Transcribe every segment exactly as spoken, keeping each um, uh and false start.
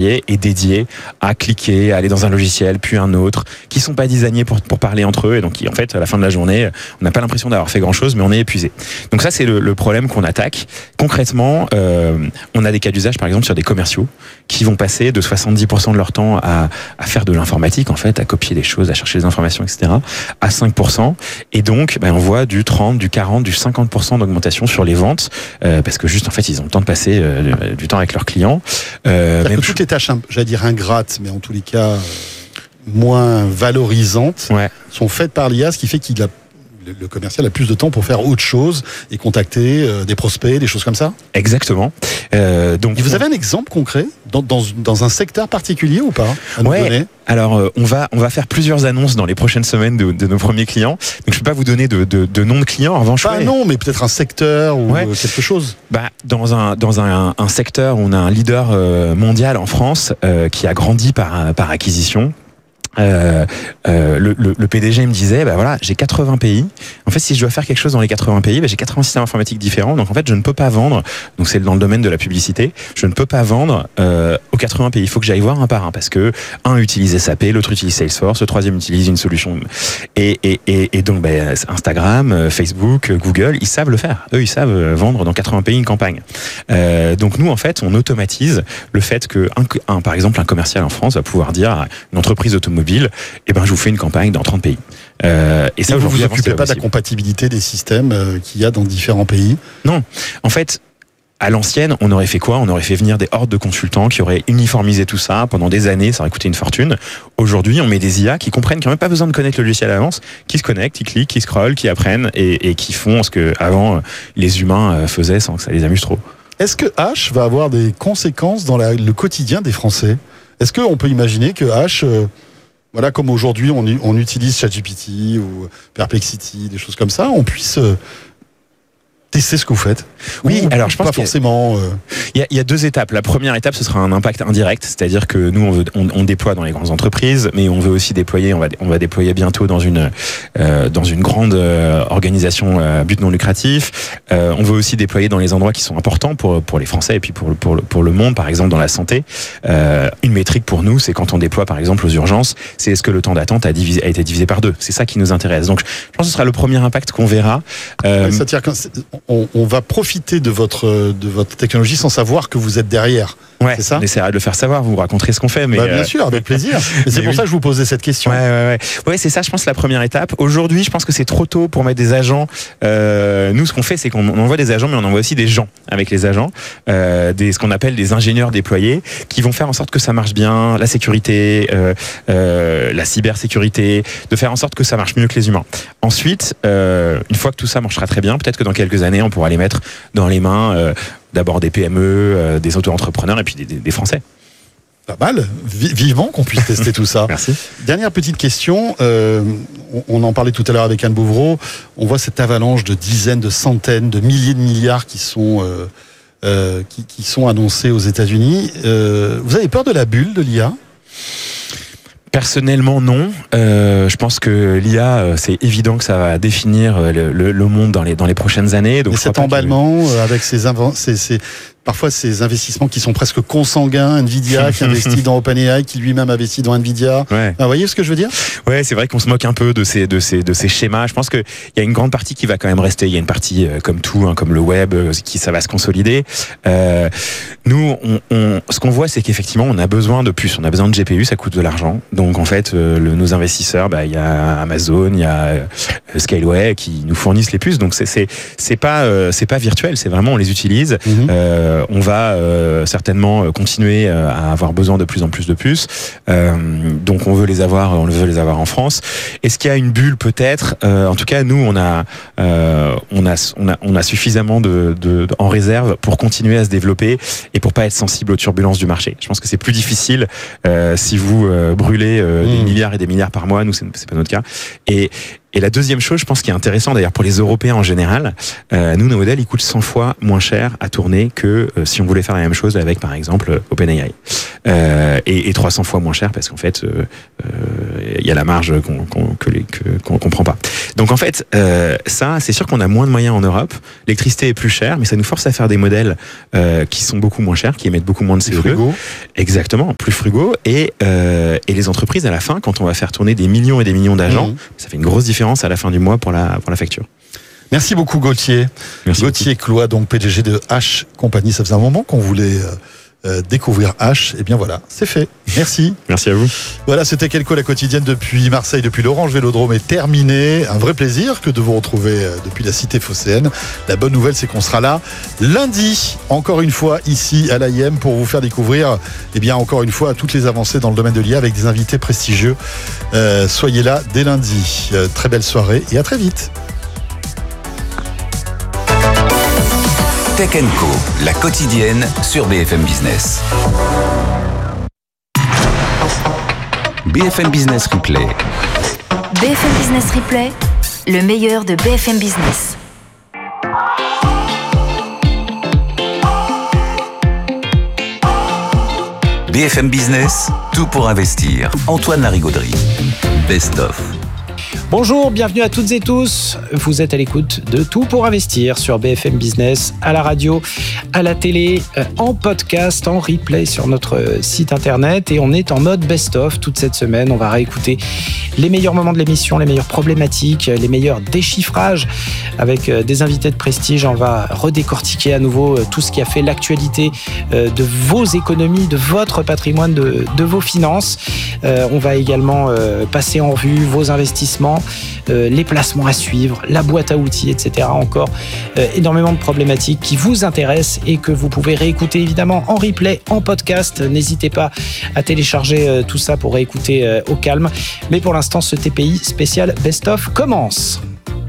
salariés est dédié à cliquer, à aller dans un logiciel, puis un autre, qui sont pas designés pour, pour parler entre eux. Et donc, en fait, à la fin de la journée, on n'a pas l'impression d'avoir fait grand-chose, mais on est épuisé. Donc ça, c'est le, le problème qu'on attaque. Concrètement, euh, on a des cas d'usage, par exemple, sur des commerciaux qui vont passer de soixante-dix pour cent de leur temps à, à faire de l'informatique, en fait, à copier des choses, à chercher des informations, et cetera, à cinq pour cent. Et donc, ben, on voit du trente, du quarante, du cinquante pour cent d'augmentation sur les ventes, euh, parce que juste, en fait, ils ont le temps de passer euh, du temps avec leurs clients. Euh, même que toutes les tâches, j'allais dire ingrates, mais en tous les cas euh, moins valorisantes, ouais. sont faites par l'I A, ce qui fait qu'il a le commercial a plus de temps pour faire autre chose et contacter euh, des prospects, des choses comme ça. Exactement. Euh, donc, et vous avez un exemple concret dans, dans, dans un secteur particulier ou pas à nous ouais. donner ? Alors, euh, on va on va faire plusieurs annonces dans les prochaines semaines de, de nos premiers clients. Donc, je peux pas vous donner de, de, de noms de clients. En revanche, pas ouais. non, mais peut-être un secteur ou ouais. quelque chose. Bah, dans un dans un, un secteur, on a un leader euh, mondial en France euh, qui a grandi par par acquisition. Euh, euh, le, le, le P D G me disait, bah voilà, j'ai quatre-vingts pays. En fait, si je dois faire quelque chose dans les quatre-vingts pays, bah, j'ai quatre-vingts systèmes informatiques différents. Donc en fait, je ne peux pas vendre. Donc c'est dans le domaine de la publicité. Je ne peux pas vendre euh, aux quatre-vingts pays. Il faut que j'aille voir un par un parce que un utilise S A P, l'autre utilise Salesforce, le troisième utilise une solution. Et et et, et donc bah, Instagram, Facebook, Google, ils savent le faire. Eux, ils savent vendre dans quatre-vingts pays une campagne. Euh, donc nous, en fait, on automatise le fait que un, un par exemple un commercial en France va pouvoir dire à une entreprise automobile, eh ben je vous fais une campagne dans trente pays. Euh, et ça, et vous vous occupez pas de la compatibilité des systèmes euh, qu'il y a dans différents pays ? Non. En fait, à l'ancienne, on aurait fait quoi ? On aurait fait venir des hordes de consultants qui auraient uniformisé tout ça pendant des années, ça aurait coûté une fortune. Aujourd'hui, on met des I A qui comprennent, qui n'ont même pas besoin de connaître le logiciel à l'avance, qui se connectent, qui cliquent, qui scrollent, qui apprennent et, et qui font ce que avant les humains faisaient sans que ça les amuse trop. Est-ce que H va avoir des conséquences dans la, le quotidien des Français ? Est-ce qu'on peut imaginer que H... Euh, Voilà, comme aujourd'hui, on, on utilise ChatGPT ou Perplexity, des choses comme ça, on puisse euh, tester ce que vous faites. Oui, ou, alors je pense pas forcément. Il euh... y, y a deux étapes. La première étape, ce sera un impact indirect, c'est-à-dire que nous, on, veut, on, on déploie dans les grandes entreprises, mais on veut aussi déployer. On va, on va déployer bientôt dans une euh, dans une grande euh, organisation à but non lucratif. Euh, on veut aussi déployer dans les endroits qui sont importants pour pour les Français et puis pour pour pour le monde, par exemple dans la santé. Euh, une métrique pour nous, c'est quand on déploie, par exemple, aux urgences, c'est est-ce que le temps d'attente a, divisé, a été divisé par deux. C'est ça qui nous intéresse. Donc, je pense que ce sera le premier impact qu'on verra. Euh, ouais, c'est-à-dire qu'on on va profiter de votre de votre technologie sans savoir que vous êtes derrière. Ouais, c'est ça. On essaiera de le faire savoir, vous raconterez ce qu'on fait. Mais bah, bien euh... sûr, avec plaisir. Et c'est pour oui. ça que je vous posais cette question. Ouais, ouais, ouais. Ouais, c'est ça, je pense, la première étape. Aujourd'hui, je pense que c'est trop tôt pour mettre des agents. Euh, nous, ce qu'on fait, c'est qu'on envoie des agents, mais on envoie aussi des gens avec les agents, euh, des, ce qu'on appelle des ingénieurs déployés, qui vont faire en sorte que ça marche bien, la sécurité, euh, euh, la cybersécurité, de faire en sorte que ça marche mieux que les humains. Ensuite, euh, une fois que tout ça marchera très bien, peut-être que dans quelques années, on pourra les mettre dans les mains euh, d'abord des P M E, euh, des auto-entrepreneurs et puis des, des, des Français. Pas mal, v- vivement qu'on puisse tester tout ça. Merci. Dernière petite question, euh, on, on en parlait tout à l'heure avec Anne Bouvreau, on voit cette avalanche de dizaines, de centaines, de milliers de milliards qui sont, euh, euh, qui, qui sont annoncés aux États-Unis. Euh, vous avez peur de la bulle de l'I A ? Personnellement, non. Euh, je pense que l'I A, c'est évident que ça va définir le, le, le monde dans les, dans les prochaines années. Donc et cet emballement que... avec ces, inv- ces, ces parfois ces investissements qui sont presque consanguins, Nvidia qui investit dans OpenAI, qui lui-même investit dans Nvidia. Ouais. Ah, vous voyez ce que je veux dire ? Ouais, c'est vrai qu'on se moque un peu de ces de ces de ces schémas. Je pense que il y a une grande partie qui va quand même rester. Il y a une partie euh, comme tout, hein, comme le web, euh, qui ça va se consolider. Euh, nous, on, on, ce qu'on voit, c'est qu'effectivement, on a besoin de puces, on a besoin de G P U, ça coûte de l'argent. Donc en fait, euh, le, nos investisseurs, bah il y a Amazon, il y a euh, Scaleway qui nous fournissent les puces. Donc c'est c'est c'est pas euh, c'est pas virtuel, c'est vraiment on les utilise. Mm-hmm. Euh, on va euh, certainement continuer à avoir besoin de plus en plus de puces. Euh, donc on veut les avoir, on veut les avoir en France. Est-ce qu'il y a une bulle peut-être ? euh, En tout cas, nous on a, euh, on a, on a, on a suffisamment de, de, de en réserve pour continuer à se développer et pour pas être sensible aux turbulences du marché. Je pense que c'est plus difficile euh, si vous euh, brûlez euh, mmh. des milliards et des milliards par mois. Nous, c'est, c'est pas notre cas. Et Et la deuxième chose, je pense, qui est intéressant d'ailleurs pour les Européens en général, euh, nous, nos modèles, ils coûtent cent fois moins cher à tourner que euh, si on voulait faire la même chose avec, par exemple, OpenAI. Euh, et, et trois cents fois moins cher parce qu'en fait, il euh, euh, y a la marge qu'on, qu'on, que les, que, qu'on comprend pas. Donc en fait, euh, ça, c'est sûr qu'on a moins de moyens en Europe. L'électricité est plus chère, mais ça nous force à faire des modèles euh, qui sont beaucoup moins chers, qui émettent beaucoup moins de C O deux. Frugaux. Exactement, plus frugaux. Et, euh, et les entreprises, à la fin, quand on va faire tourner des millions et des millions d'agents, mmh. ça fait une grosse différence à la fin du mois pour la, pour la facture. Merci beaucoup Gauthier. Merci Gauthier beaucoup. Cloy, donc P D G de H Compagnie. Ça faisait un moment qu'on voulait euh, euh, découvrir H. Et bien voilà, c'est fait. Merci. Merci à vous. Voilà, c'était Kelco la quotidienne depuis Marseille, depuis l'Orange Vélodrome est terminé. Un vrai plaisir que de vous retrouver euh, depuis la cité phocéenne. La bonne nouvelle, c'est qu'on sera là lundi, encore une fois, ici à l'A I M pour vous faire découvrir, eh bien, encore une fois, toutes les avancées dans le domaine de l'I A avec des invités prestigieux. Euh, soyez là dès lundi. Euh, très belle soirée et à très vite. Tech and Co, la quotidienne sur B F M Business. B F M Business Replay. B F M Business Replay, le meilleur de B F M Business. B F M Business, tout pour investir. Antoine Larigauderie. Best of. Bonjour, bienvenue à toutes et tous. Vous êtes à l'écoute de Tout pour investir sur B F M Business, à la radio, à la télé, en podcast, en replay sur notre site internet. Et on est en mode best-of toute cette semaine. On va réécouter les meilleurs moments de l'émission, les meilleures problématiques, les meilleurs déchiffrages avec des invités de prestige. On va redécortiquer à nouveau tout ce qui a fait l'actualité de vos économies, de votre patrimoine, de, de vos finances. On va également passer en revue vos investissements, Euh, les placements à suivre, la boîte à outils, et cetera. Encore euh, énormément de problématiques qui vous intéressent et que vous pouvez réécouter évidemment en replay, en podcast. N'hésitez pas à télécharger euh, tout ça pour réécouter euh, au calme. Mais pour l'instant, ce T P I spécial Best of commence.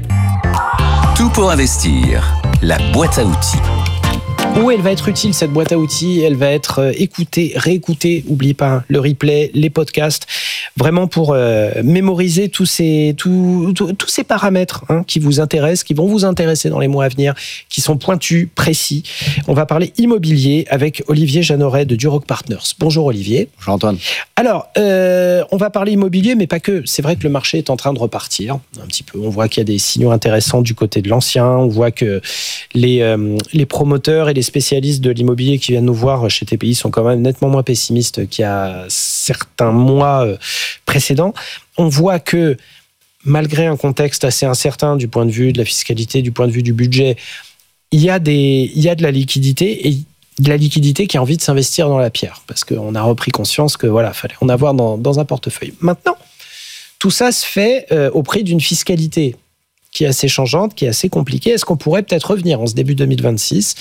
Tout pour investir, la boîte à outils. Où elle va être utile, cette boîte à outils? Elle va être écoutée, réécoutée. N'oubliez pas le replay, les podcasts, vraiment pour euh, mémoriser tous ces, tous, tous, tous ces paramètres hein, qui vous intéressent, qui vont vous intéresser dans les mois à venir, qui sont pointus, précis. On va parler immobilier avec Olivier Jeanneret de Duroc Partners. Bonjour Olivier. Bonjour Antoine. Alors, euh, on va parler immobilier, mais pas que. C'est vrai que le marché est en train de repartir un petit peu. On voit qu'il y a des signaux intéressants du côté de l'ancien. On voit que les, euh, les promoteurs et les spécialistes de l'immobilier qui viennent nous voir chez T P I sont quand même nettement moins pessimistes qu'il y a certains mois précédents. On voit que malgré un contexte assez incertain du point de vue de la fiscalité, du point de vue du budget, il y a, des, il y a de la liquidité et de la liquidité qui a envie de s'investir dans la pierre parce qu'on a repris conscience que voilà, fallait en avoir dans, dans un portefeuille. Maintenant, tout ça se fait euh, au prix d'une fiscalité qui est assez changeante, qui est assez compliquée. Est-ce qu'on pourrait peut-être revenir en ce début deux mille vingt-six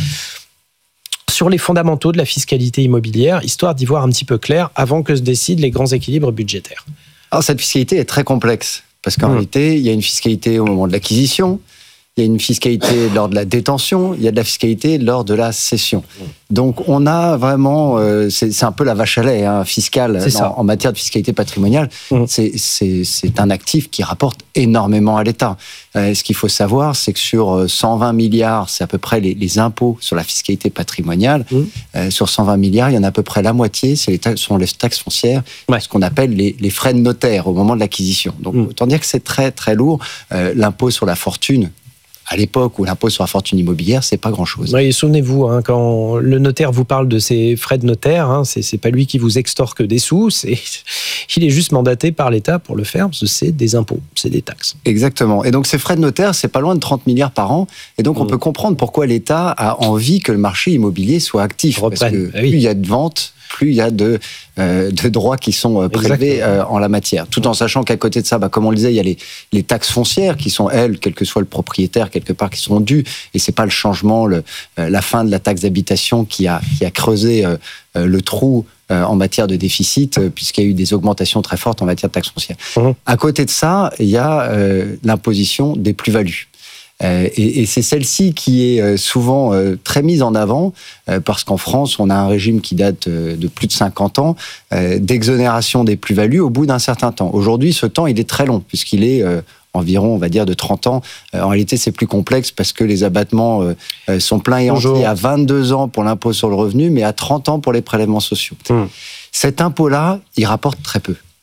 sur les fondamentaux de la fiscalité immobilière, histoire d'y voir un petit peu clair avant que se décident les grands équilibres budgétaires? Alors cette fiscalité est très complexe, parce qu'en Mmh. réalité, il y a une fiscalité au moment de l'acquisition, il y a une fiscalité lors de la détention, il y a de la fiscalité lors de la cession. Donc on a vraiment, euh, c'est, c'est un peu la vache à lait hein, fiscale C'est dans- ça. en matière de fiscalité patrimoniale. Mmh. C'est, c'est, c'est un actif qui rapporte énormément à l'État. Euh, ce qu'il faut savoir, c'est que sur cent vingt milliards, c'est à peu près les, les impôts sur la fiscalité patrimoniale. Mmh. Euh, sur cent vingt milliards, il y en a à peu près la moitié, c'est les taxes, sont les taxes foncières, Ouais. ce qu'on appelle les, les frais de notaire au moment de l'acquisition. Donc Mmh. autant dire que c'est très très lourd. Euh, l'impôt sur la fortune, à l'époque où l'impôt sur la fortune immobilière, c'est pas grand-chose. Oui, souvenez-vous, hein, quand le notaire vous parle de ses frais de notaire, hein, c'est, c'est pas lui qui vous extorque des sous, c'est, il est juste mandaté par l'État pour le faire, parce que c'est des impôts, c'est des taxes. Exactement. Et donc ces frais de notaire, c'est pas loin de trente milliards par an. Et donc on Mmh. peut comprendre pourquoi l'État a envie que le marché immobilier soit actif. Parce Reprenne. que Ah oui. plus il y a de ventes, plus il y a de, euh, de droits qui sont euh, prélevés Exactement. euh, en la matière. Tout en sachant qu'à côté de ça, bah, comme on le disait, il y a les, les taxes foncières qui sont, elles, quel que soit le propriétaire, quelque part, qui sont dues. Et c'est pas le changement, le, euh, la fin de la taxe d'habitation qui a, qui a creusé euh, euh, le trou euh, en matière de déficit, euh, puisqu'il y a eu des augmentations très fortes en matière de taxes foncières. Mmh. À côté de ça, il y a euh, l'imposition des plus-values. Euh, et, et c'est celle-ci qui est euh, souvent euh, très mise en avant, euh, parce qu'en France, on a un régime qui date euh, de plus de cinquante ans, euh, d'exonération des plus-values au bout d'un certain temps. Aujourd'hui, ce temps, il est très long, puisqu'il est euh, environ, on va dire, de trente ans. Euh, en réalité, c'est plus complexe parce que les abattements euh, euh, sont pleins et Toujours. entiers à vingt-deux ans pour l'impôt sur le revenu, mais à trente ans pour les prélèvements sociaux. Mmh. Cet impôt-là, il rapporte très peu.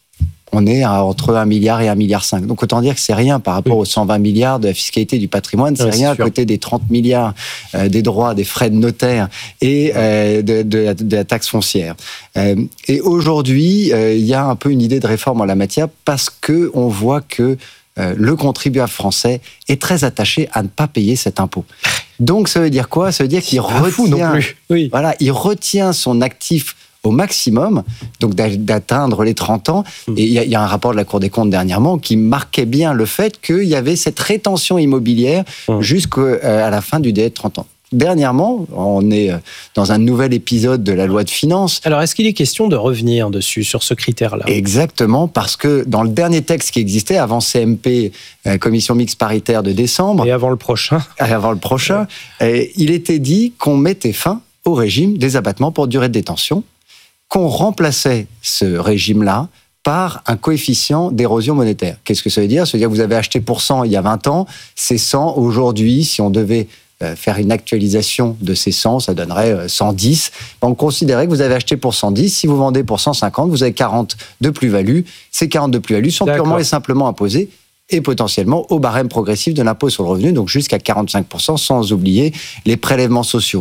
on est à entre un milliard et un milliard cinq. Donc autant dire que c'est rien par rapport oui. aux cent vingt milliards de la fiscalité du patrimoine, c'est ouais, rien c'est à côté des trente milliards euh, des droits, des frais de notaire et euh, de, de, de la taxe foncière. Euh, et aujourd'hui, euh, il y a un peu une idée de réforme en la matière parce que on voit que euh, le contribuable français est très attaché à ne pas payer cet impôt. Donc ça veut dire quoi ? Ça veut dire qu'il retient, non plus. Oui. Voilà, il retient son actif au maximum, donc d'atteindre les trente ans. Et il y, y a un rapport de la Cour des comptes dernièrement qui marquait bien le fait qu'il y avait cette rétention immobilière mmh. jusqu'à la fin du délai de trente ans. Dernièrement, on est dans un nouvel épisode de la loi de finances. Alors, est-ce qu'il est question de revenir dessus, sur ce critère-là ? Exactement, parce que dans le dernier texte qui existait, avant C M P, euh, Commission mixte paritaire de décembre... Et avant le prochain. Avant le prochain, ouais. euh, il était dit qu'on mettait fin au régime des abattements pour durée de détention, qu'on remplaçait ce régime-là par un coefficient d'érosion monétaire. Qu'est-ce que ça veut dire ? Ça veut dire que vous avez acheté pour cent il y a vingt ans, c'est cent aujourd'hui, si on devait faire une actualisation de ces cent, ça donnerait cent dix. On considérait que vous avez acheté pour cent dix, si vous vendez pour cent cinquante, vous avez quarante de plus-value. Ces quarante de plus-value sont D'accord. purement et simplement imposés et potentiellement au barème progressif de l'impôt sur le revenu, donc jusqu'à quarante-cinq pour cent, sans oublier les prélèvements sociaux.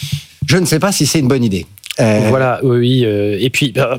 Je ne sais pas si c'est une bonne idée. Euh... Voilà, oui. Euh, et puis, bah,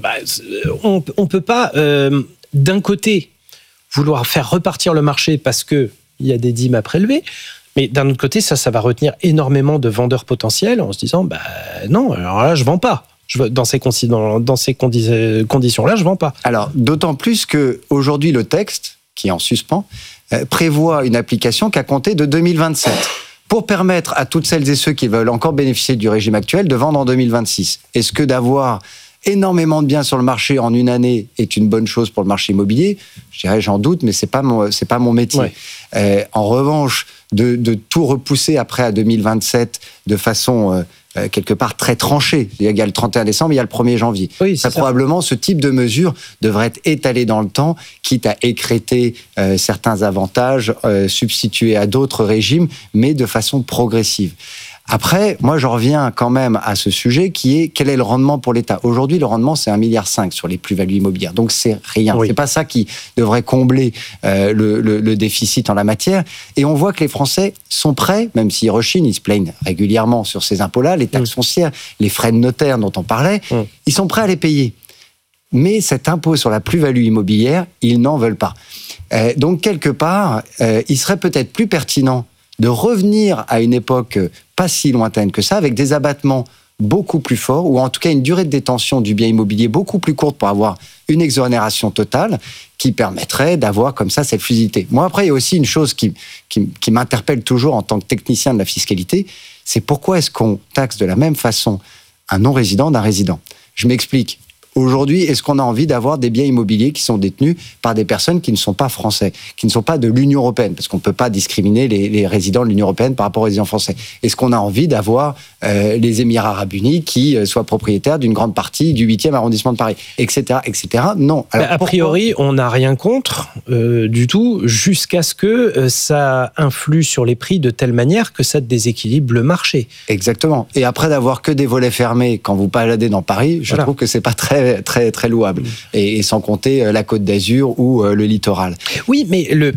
on ne peut pas, euh, d'un côté, vouloir faire repartir le marché parce qu'il y a des dîmes à prélever, mais d'un autre côté, ça, ça va retenir énormément de vendeurs potentiels en se disant, bah non, alors là, je ne vends pas. Je, dans ces, dans, dans ces condi- conditions-là, je ne vends pas. Alors, d'autant plus qu'aujourd'hui, le texte, qui est en suspens, euh, prévoit une application qu'à compter de deux mille vingt-sept. Pour permettre à toutes celles et ceux qui veulent encore bénéficier du régime actuel de vendre en deux mille vingt-six. Est-ce que d'avoir énormément de biens sur le marché en une année est une bonne chose pour le marché immobilier ? Je dirais, j'en doute, mais c'est pas mon, c'est pas mon métier. Ouais. Euh, en revanche, de, de tout repousser après à deux mille vingt-sept de façon euh, euh, quelque part très tranchée. Il y a le trente et un décembre, il y a le premier janvier. Oui, ça, probablement, ce type de mesure devrait être étalé dans le temps, quitte à écrêter euh, certains avantages, euh, substitués à d'autres régimes, mais de façon progressive. Après, moi, je reviens quand même à ce sujet qui est quel est le rendement pour l'État. Aujourd'hui, le rendement, c'est un virgule cinq milliard sur les plus-values immobilières. Donc, c'est rien. Oui. C'est pas ça qui devrait combler euh, le, le, le déficit en la matière. Et on voit que les Français sont prêts, même s'ils rechignent, ils se plaignent régulièrement sur ces impôts-là, les taxes mmh. foncières, les frais de notaire dont on parlait, mmh. ils sont prêts à les payer. Mais cet impôt sur la plus-value immobilière, ils n'en veulent pas. Euh, donc, quelque part, euh, il serait peut-être plus pertinent de revenir à une époque pas si lointaine que ça, avec des abattements beaucoup plus forts, ou en tout cas une durée de détention du bien immobilier beaucoup plus courte pour avoir une exonération totale qui permettrait d'avoir comme ça cette fluidité. Moi, après, il y a aussi une chose qui, qui, qui m'interpelle toujours en tant que technicien de la fiscalité, c'est pourquoi est-ce qu'on taxe de la même façon un non-résident d'un résident ? Je m'explique. Aujourd'hui, est-ce qu'on a envie d'avoir des biens immobiliers qui sont détenus par des personnes qui ne sont pas français, qui ne sont pas de l'Union européenne, parce qu'on ne peut pas discriminer les, les résidents de l'Union européenne par rapport aux résidents français. Est-ce qu'on a envie d'avoir euh, les Émirats arabes unis qui euh, soient propriétaires d'une grande partie du huitième arrondissement de Paris, et cetera, et cetera. Non. Alors, a priori, on n'a rien contre euh, du tout, jusqu'à ce que euh, ça influe sur les prix de telle manière que ça déséquilibre le marché. Exactement. Et après d'avoir que des volets fermés quand vous baladez dans Paris, je voilà. trouve que c'est pas très très très louable, et, et sans compter la Côte d'Azur ou euh, le littoral. Oui, mais le,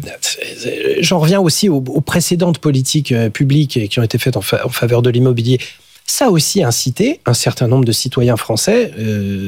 j'en reviens aussi aux, aux précédentes politiques publiques qui ont été faites en, fa- en faveur de l'immobilier. Ça a aussi incité un certain nombre de citoyens français euh,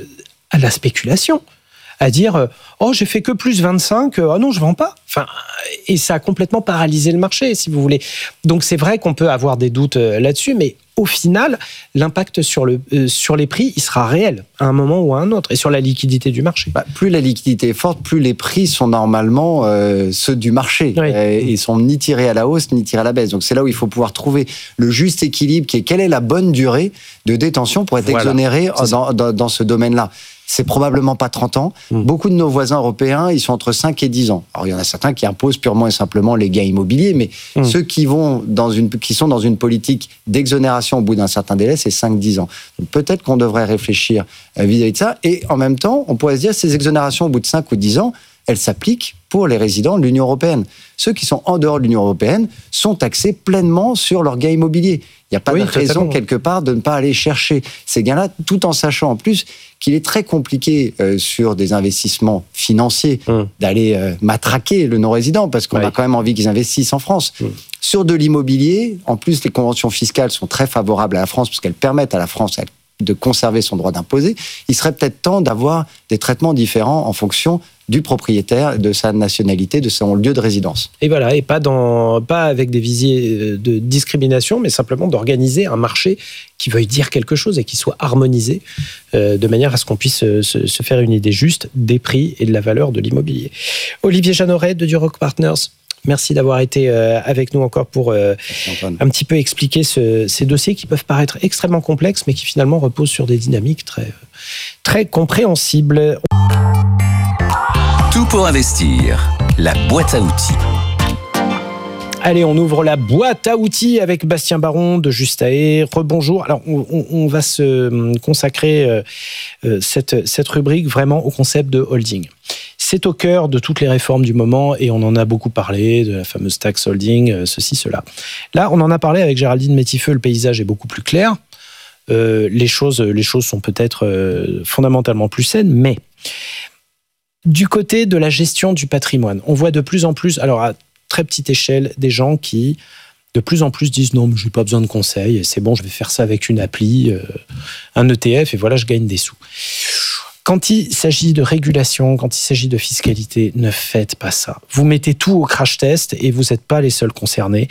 à la spéculation, à dire « Oh, j'ai fait que plus vingt-cinq, ah non, je vends pas ». Enfin, et ça a complètement paralysé le marché, si vous voulez. Donc c'est vrai qu'on peut avoir des doutes là-dessus, mais au final, l'impact sur, le, euh, sur les prix, il sera réel à un moment ou à un autre, et sur la liquidité du marché. Bah, plus la liquidité est forte, plus les prix sont normalement euh, ceux du marché. Oui. Euh, ils sont ni tirés à la hausse, ni tirés à la baisse. Donc c'est là où il faut pouvoir trouver le juste équilibre, qui est quelle est la bonne durée de détention pour être voilà. exonéré dans, dans, dans ce domaine-là. C'est probablement pas trente ans. Mmh. Beaucoup de nos voisins européens, ils sont entre cinq et dix ans. Alors, il y en a certains qui imposent purement et simplement les gains immobiliers, mais mmh. ceux qui vont dans une, qui sont dans une politique d'exonération au bout d'un certain délai, c'est cinq à dix ans. Donc, peut-être qu'on devrait réfléchir vis-à-vis de ça. Et en même temps, on pourrait se dire, ces exonérations au bout de cinq ou dix ans, elle s'applique pour les résidents de l'Union européenne. Ceux qui sont en dehors de l'Union européenne sont taxés pleinement sur leurs gains immobiliers. Il n'y a pas Oui, de raison, totalement. quelque part, de ne pas aller chercher ces gains-là, tout en sachant en plus qu'il est très compliqué euh, sur des investissements financiers Hum. d'aller euh, matraquer le non-résident, parce qu'on Ouais. a quand même envie qu'ils investissent en France. Hum. Sur de l'immobilier, en plus, les conventions fiscales sont très favorables à la France, parce qu'elles permettent à la France de conserver son droit d'imposer. Il serait peut-être temps d'avoir des traitements différents en fonction du propriétaire, de sa nationalité, de son lieu de résidence. Et voilà, et pas, dans, pas avec des visiers de discrimination, mais simplement d'organiser un marché qui veuille dire quelque chose et qui soit harmonisé euh, de manière à ce qu'on puisse se, se, se faire une idée juste des prix et de la valeur de l'immobilier. Olivier Jeanneret de Duroc Partners, merci d'avoir été euh, avec nous encore pour euh, Antoine. un petit peu expliquer ce, ces dossiers qui peuvent paraître extrêmement complexes, mais qui finalement reposent sur des dynamiques très, très compréhensibles. Tout pour investir. La boîte à outils. Allez, on ouvre la boîte à outils avec Bastien Baron de Justae. Rebonjour. Alors, on, on, on va se consacrer euh, euh, cette, cette rubrique vraiment au concept de holding. C'est au cœur de toutes les réformes du moment et on en a beaucoup parlé, de la fameuse tax holding, euh, ceci, cela. Là, on en a parlé avec Géraldine Métifeux, le paysage est beaucoup plus clair. Euh, les choses, les choses sont peut-être euh, fondamentalement plus saines, mais du côté de la gestion du patrimoine, on voit de plus en plus, alors à très petite échelle, des gens qui de plus en plus disent non, mais je n'ai pas besoin de conseils, c'est bon, je vais faire ça avec une appli, euh, un E T F et voilà, je gagne des sous. Quand il s'agit de régulation, quand il s'agit de fiscalité, ne faites pas ça. Vous mettez tout au crash test et vous n'êtes pas les seuls concernés.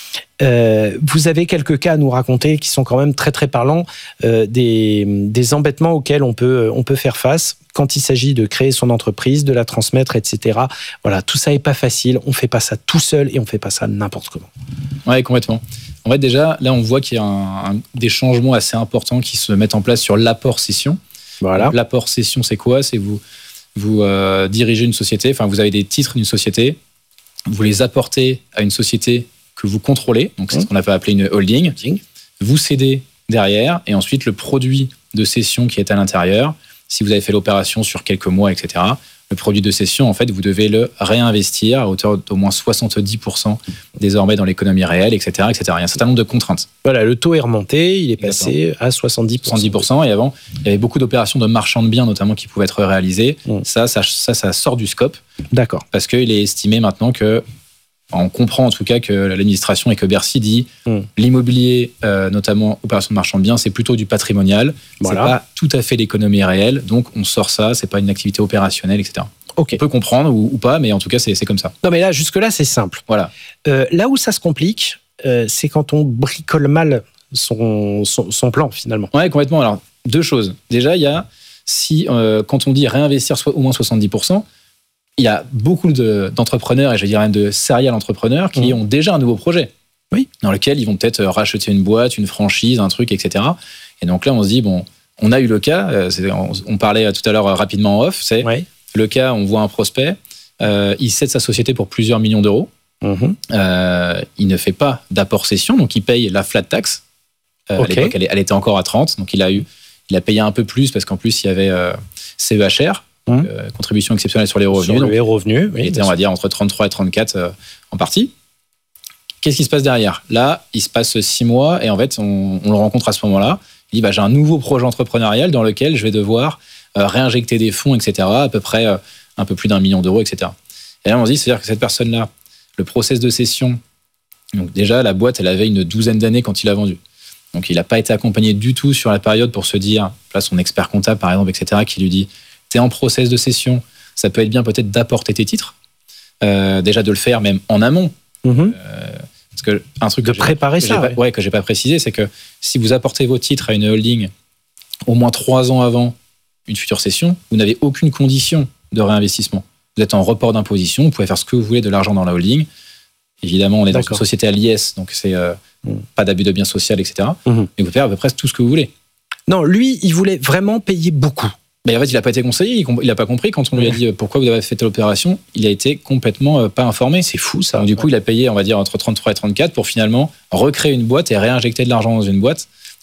Euh, vous avez quelques cas à nous raconter qui sont quand même très très parlants, euh, des, des embêtements auxquels on peut, on peut faire face quand il s'agit de créer son entreprise, de la transmettre, et cetera. Voilà, tout ça n'est pas facile, on ne fait pas ça tout seul et on ne fait pas ça n'importe comment. Ouais, complètement. En fait, déjà, là, on voit qu'il y a un, un, des changements assez importants qui se mettent en place sur l'apport cession. Voilà. Donc, l'apport cession, c'est quoi? C'est vous, vous euh, dirigez une société, enfin, vous avez des titres d'une société, vous les apportez à une société que vous contrôlez, donc c'est mmh. ce qu'on a appelé une holding. holding. Vous cédez derrière, et ensuite, le produit de cession qui est à l'intérieur, si vous avez fait l'opération sur quelques mois, et cetera, le produit de cession, en fait, vous devez le réinvestir à hauteur d'au moins soixante-dix pour cent désormais dans l'économie réelle, et cetera, et cetera. Il y a un certain nombre de contraintes. Voilà, le taux est remonté, il est passé Exactement. à soixante-dix pour cent. soixante-dix pour cent, et avant, il y avait beaucoup d'opérations de marchand de biens, notamment, qui pouvaient être réalisées. Mmh. Ça, ça, ça, ça sort du scope. D'accord. Parce qu'il est estimé maintenant que, on comprend en tout cas que l'administration et que Bercy dit mmh. l'immobilier, euh, notamment opération de marchand de biens, c'est plutôt du patrimonial. Voilà. C'est pas tout à fait l'économie réelle, donc on sort ça, c'est pas une activité opérationnelle, et cetera. Okay. On peut comprendre ou, ou pas, mais en tout cas, c'est, c'est comme ça. Non, mais là, jusque-là, c'est simple. Voilà. Euh, là où ça se complique, euh, c'est quand on bricole mal son, son, son plan, finalement. Ouais, complètement. Alors, deux choses. Déjà, il y a, si, euh, quand on dit réinvestir so- au moins soixante-dix pour cent, il y a beaucoup de, d'entrepreneurs, et je dirais même de serial entrepreneurs, qui mmh. ont déjà un nouveau projet. Oui. Dans lequel ils vont peut-être racheter une boîte, une franchise, un truc, et cetera. Et donc là, on se dit, bon, on a eu le cas, euh, c'est, on, on parlait tout à l'heure rapidement en off, c'est oui. le cas, on voit un prospect, euh, il cède sa société pour plusieurs millions d'euros, mmh. euh, il ne fait pas d'apport cession, donc il paye la flat tax. Euh, okay. À l'époque, elle, elle était encore à trente, donc il a, eu, il a payé un peu plus, parce qu'en plus, il y avait euh, C E H R, Mmh. Euh, contribution exceptionnelle sur les revenus. Sur les revenus, oui. Il était, on va dire, entre trente-trois et trente-quatre euh, en partie. Qu'est-ce qui se passe derrière? Là, il se passe six mois et en fait, on, on le rencontre à ce moment-là. Il dit, bah, j'ai un nouveau projet entrepreneurial dans lequel je vais devoir euh, réinjecter des fonds, et cetera, à peu près euh, un peu plus d'un million d'euros, et cetera. Et là, on se dit, c'est-à-dire que cette personne-là, le process de cession, donc déjà, la boîte, elle avait une douzaine d'années quand il a vendu. Donc, il n'a pas été accompagné du tout sur la période pour se dire, là, son expert comptable, par exemple, et cetera, qui lui dit, t'es en process de cession, ça peut être bien peut-être d'apporter tes titres, euh, déjà de le faire même en amont. Mmh. Euh, parce que un truc de que préparer j'ai, ça, que j'ai ouais. pas, ouais, que j'ai pas précisé, c'est que si vous apportez vos titres à une holding au moins trois ans avant une future cession, vous n'avez aucune condition de réinvestissement. Vous êtes en report d'imposition, vous pouvez faire ce que vous voulez de l'argent dans la holding. Évidemment, on est D'accord. dans une société à l'I S, donc c'est euh, mmh. pas d'abus de biens social, et cetera. Mmh. Et vous pouvez faire à peu près tout ce que vous voulez. Non, lui, il voulait vraiment payer beaucoup. Mais en fait, il n'a pas été conseillé, il n'a pas compris. Quand on lui a dit pourquoi vous avez fait telle opération, il a été complètement euh, pas informé. C'est fou, ça. Donc, du coup, il a payé, on va dire, entre trente-trois et trente-quatre pour finalement recréer une boîte et réinjecter de l'argent dans une boîte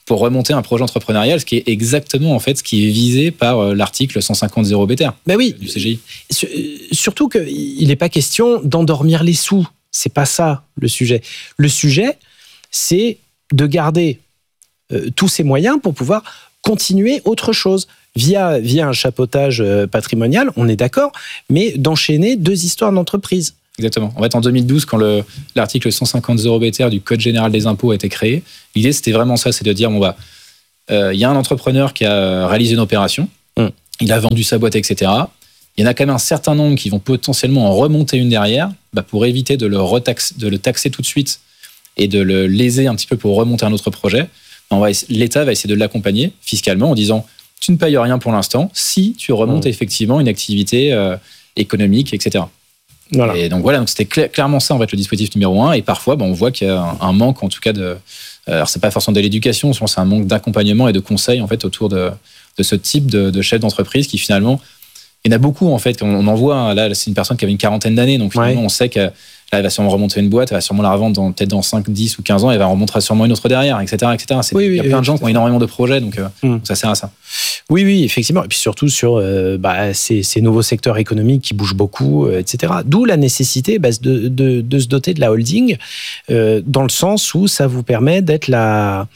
pour remonter un projet entrepreneurial, ce qui est exactement en fait ce qui est visé par euh, l'article cent cinquante zéro B T R Ben oui, du C G I. Sur- Surtout qu'il n'est pas question d'endormir les sous. C'est pas ça le sujet. Le sujet, c'est de garder euh, tous ces moyens pour pouvoir continuer autre chose. Via, via un chapeautage euh, patrimonial, on est d'accord, mais d'enchaîner deux histoires d'entreprise. Exactement. En fait, en deux mille douze, quand le, l'article cent cinquante zéro B T R du Code général des impôts a été créé, l'idée, c'était vraiment ça, c'est de dire, bon, bah, euh, il y a un entrepreneur qui a réalisé une opération, Mm. il a vendu sa boîte, et cetera. Il y en a quand même un certain nombre qui vont potentiellement en remonter une derrière, bah, pour éviter de le, retax- de le taxer tout de suite et de le léser un petit peu pour remonter un autre projet. On va essa- L'État va essayer de l'accompagner fiscalement en disant, tu ne payes rien pour l'instant si tu remontes Mm. effectivement une activité euh, économique, et cetera. Voilà. Et donc voilà, donc c'était cla- clairement ça en fait le dispositif numéro un. Et parfois, ben, on voit qu'il y a un, un manque en tout cas de. euh, Alors c'est pas forcément de l'éducation, souvent c'est un manque d'accompagnement et de conseils en fait autour de, de ce type de, de chef d'entreprise qui finalement, il y en a beaucoup en fait. On, on en voit hein, là, c'est une personne qui avait une quarantaine d'années, donc finalement Ouais. on sait que là, elle va sûrement remonter une boîte, elle va sûrement la revendre dans, peut-être dans cinq, dix ou quinze ans, et elle va en remontera sûrement une autre derrière, et cetera, et cetera. C'est- Oui, il y a oui, plein oui, de gens tout qui à ont fait. énormément de projets, donc euh, Mm. ça sert à ça. Oui, oui, effectivement. Et puis surtout sur euh, bah, ces, ces nouveaux secteurs économiques qui bougent beaucoup, euh, et cetera. D'où la nécessité bah, de, de, de se doter de la holding, euh, dans le sens où ça vous permet d'être la,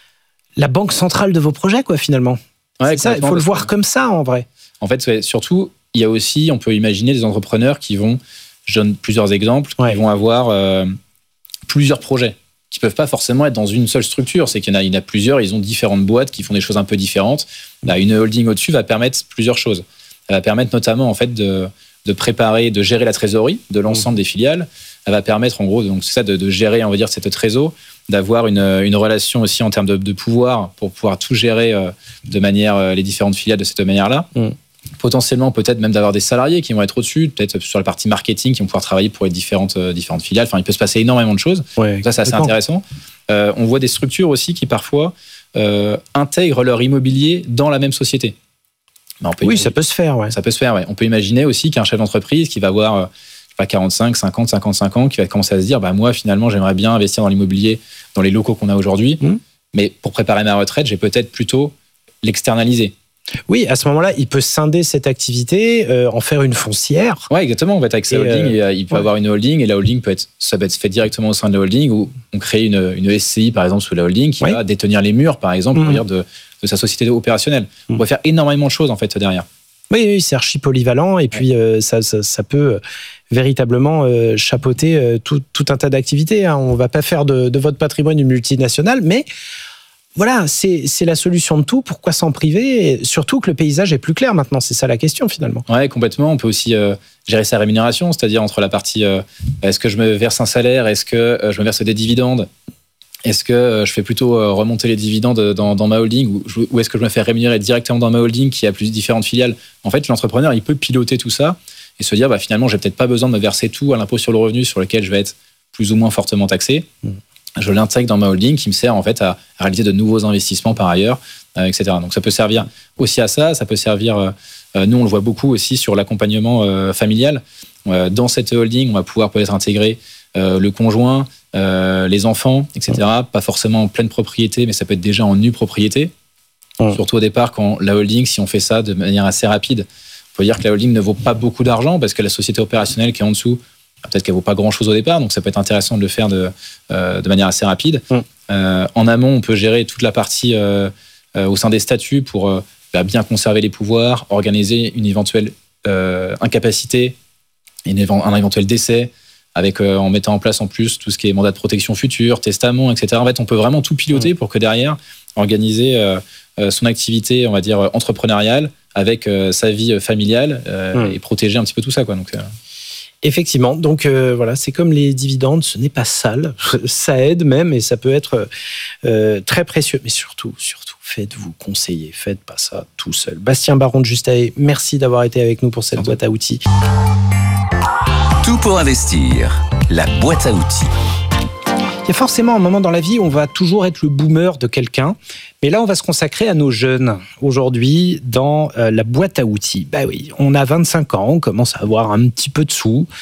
la banque centrale de vos projets, quoi, finalement. Ouais, C'est ça, il complètement, faut le parce voir que- comme ça, en vrai. En fait, ouais, surtout, il y a aussi, on peut imaginer des entrepreneurs qui vont, je donne plusieurs exemples, Ouais. qui vont avoir euh, plusieurs projets, qui peuvent pas forcément être dans une seule structure. C'est qu'il y en a, il y en a plusieurs, ils ont différentes boîtes qui font des choses un peu différentes. Là, une holding au-dessus va permettre plusieurs choses. Elle va permettre notamment en fait de, de préparer, de gérer la trésorerie de l'ensemble des filiales. Elle va permettre en gros, donc c'est ça, de, de gérer, on va dire, cette trésor, d'avoir une, une relation aussi en termes de, de pouvoir pour pouvoir tout gérer euh, de manière euh, les différentes filiales de cette manière-là. Mm. Potentiellement, peut-être même d'avoir des salariés qui vont être au-dessus, peut-être sur la partie marketing, qui vont pouvoir travailler pour les différentes, euh, différentes filiales. Enfin, il peut se passer énormément de choses. Ouais, Ça, c'est assez intéressant. Euh, on voit des structures aussi qui parfois euh, intègrent leur immobilier dans la même société. Ben, on peut Oui, imaginer- ça peut se faire, ouais. ça peut se faire, ouais. On peut imaginer aussi qu'un chef d'entreprise qui va avoir euh, je sais pas, quarante-cinq, cinquante, cinquante-cinq ans, qui va commencer à se dire, bah, moi, finalement, j'aimerais bien investir dans l'immobilier, dans les locaux qu'on a aujourd'hui, Mhm. mais pour préparer ma retraite, j'ai peut-être plutôt l'externaliser. Oui, à ce moment-là, il peut scinder cette activité, euh, en faire une foncière. Ouais, exactement. En fait, avec sa Et, holding, euh, il, euh, il peut ouais. avoir une holding, et la holding peut être, ça peut être fait directement au sein de la holding, ou on crée une, une S C I, par exemple, sous la holding, qui Ouais. va détenir les murs, par exemple, Mhm. pour dire de, de sa société opérationnelle. On Mhm. peut faire énormément de choses, en fait, derrière. Oui, oui, c'est archi polyvalent et puis euh, ça, ça, ça peut euh, véritablement euh, chapeauter euh, tout, tout un tas d'activités. Hein. On va pas faire de, de votre patrimoine une multinationale, mais voilà, c'est c'est la solution de tout. Pourquoi s'en priver? Et surtout que le paysage est plus clair maintenant. C'est ça la question finalement. Ouais, complètement. On peut aussi euh, gérer sa rémunération, c'est-à-dire entre la partie euh, est-ce que je me verse un salaire, est-ce que euh, je me verse des dividendes, est-ce que euh, je fais plutôt euh, remonter les dividendes dans, dans ma holding, ou, je- ou est-ce que je me fais rémunérer directement dans ma holding qui a plus différentes filiales. En fait, l'entrepreneur, il peut piloter tout ça et se dire, bah, finalement, j'ai peut-être pas besoin de me verser tout à l'impôt sur le revenu sur lequel je vais être plus ou moins fortement taxé. Mm. Je l'intègre dans ma holding qui me sert en fait à, à réaliser de nouveaux investissements par ailleurs, euh, et cetera. Donc ça peut servir aussi à ça, ça peut servir, euh, euh, nous on le voit beaucoup aussi sur l'accompagnement euh, familial. Euh, dans cette holding, on va pouvoir peut-être intégrer euh, le conjoint, euh, les enfants, et cetera. Pas forcément en pleine propriété, mais ça peut être déjà en nue propriété. Ouais. Surtout au départ, quand la holding, si on fait ça de manière assez rapide, on peut dire que la holding ne vaut pas beaucoup d'argent parce que la société opérationnelle qui est en dessous, peut-être qu'elle vaut pas grand-chose au départ, donc ça peut être intéressant de le faire de, euh, de manière assez rapide. Mm. Euh, en amont, on peut gérer toute la partie euh, euh, au sein des statuts pour euh, bah, bien conserver les pouvoirs, organiser une éventuelle euh, incapacité, une éven- un éventuel décès, avec, euh, en mettant en place en plus tout ce qui est mandat de protection future, testament, et cetera. En fait, on peut vraiment tout piloter pour que derrière, organiser euh, euh, son activité, on va dire, entrepreneuriale avec euh, sa vie familiale euh, Mm. et protéger un petit peu tout ça, quoi. Donc, euh, Effectivement, donc euh, voilà, c'est comme les dividendes, ce n'est pas sale, ça aide même et ça peut être euh, très précieux. Mais surtout, surtout, faites-vous conseiller, faites pas ça tout seul. Bastien Baron de Justae, merci d'avoir été avec nous pour cette boîte à outils. Tout pour investir. La boîte à outils. Il y a forcément un moment dans la vie où on va toujours être le boomer de quelqu'un, mais là on va se consacrer à nos jeunes aujourd'hui dans euh, la boîte à outils. Bah oui, on a vingt-cinq ans, on commence à avoir un petit peu de sous,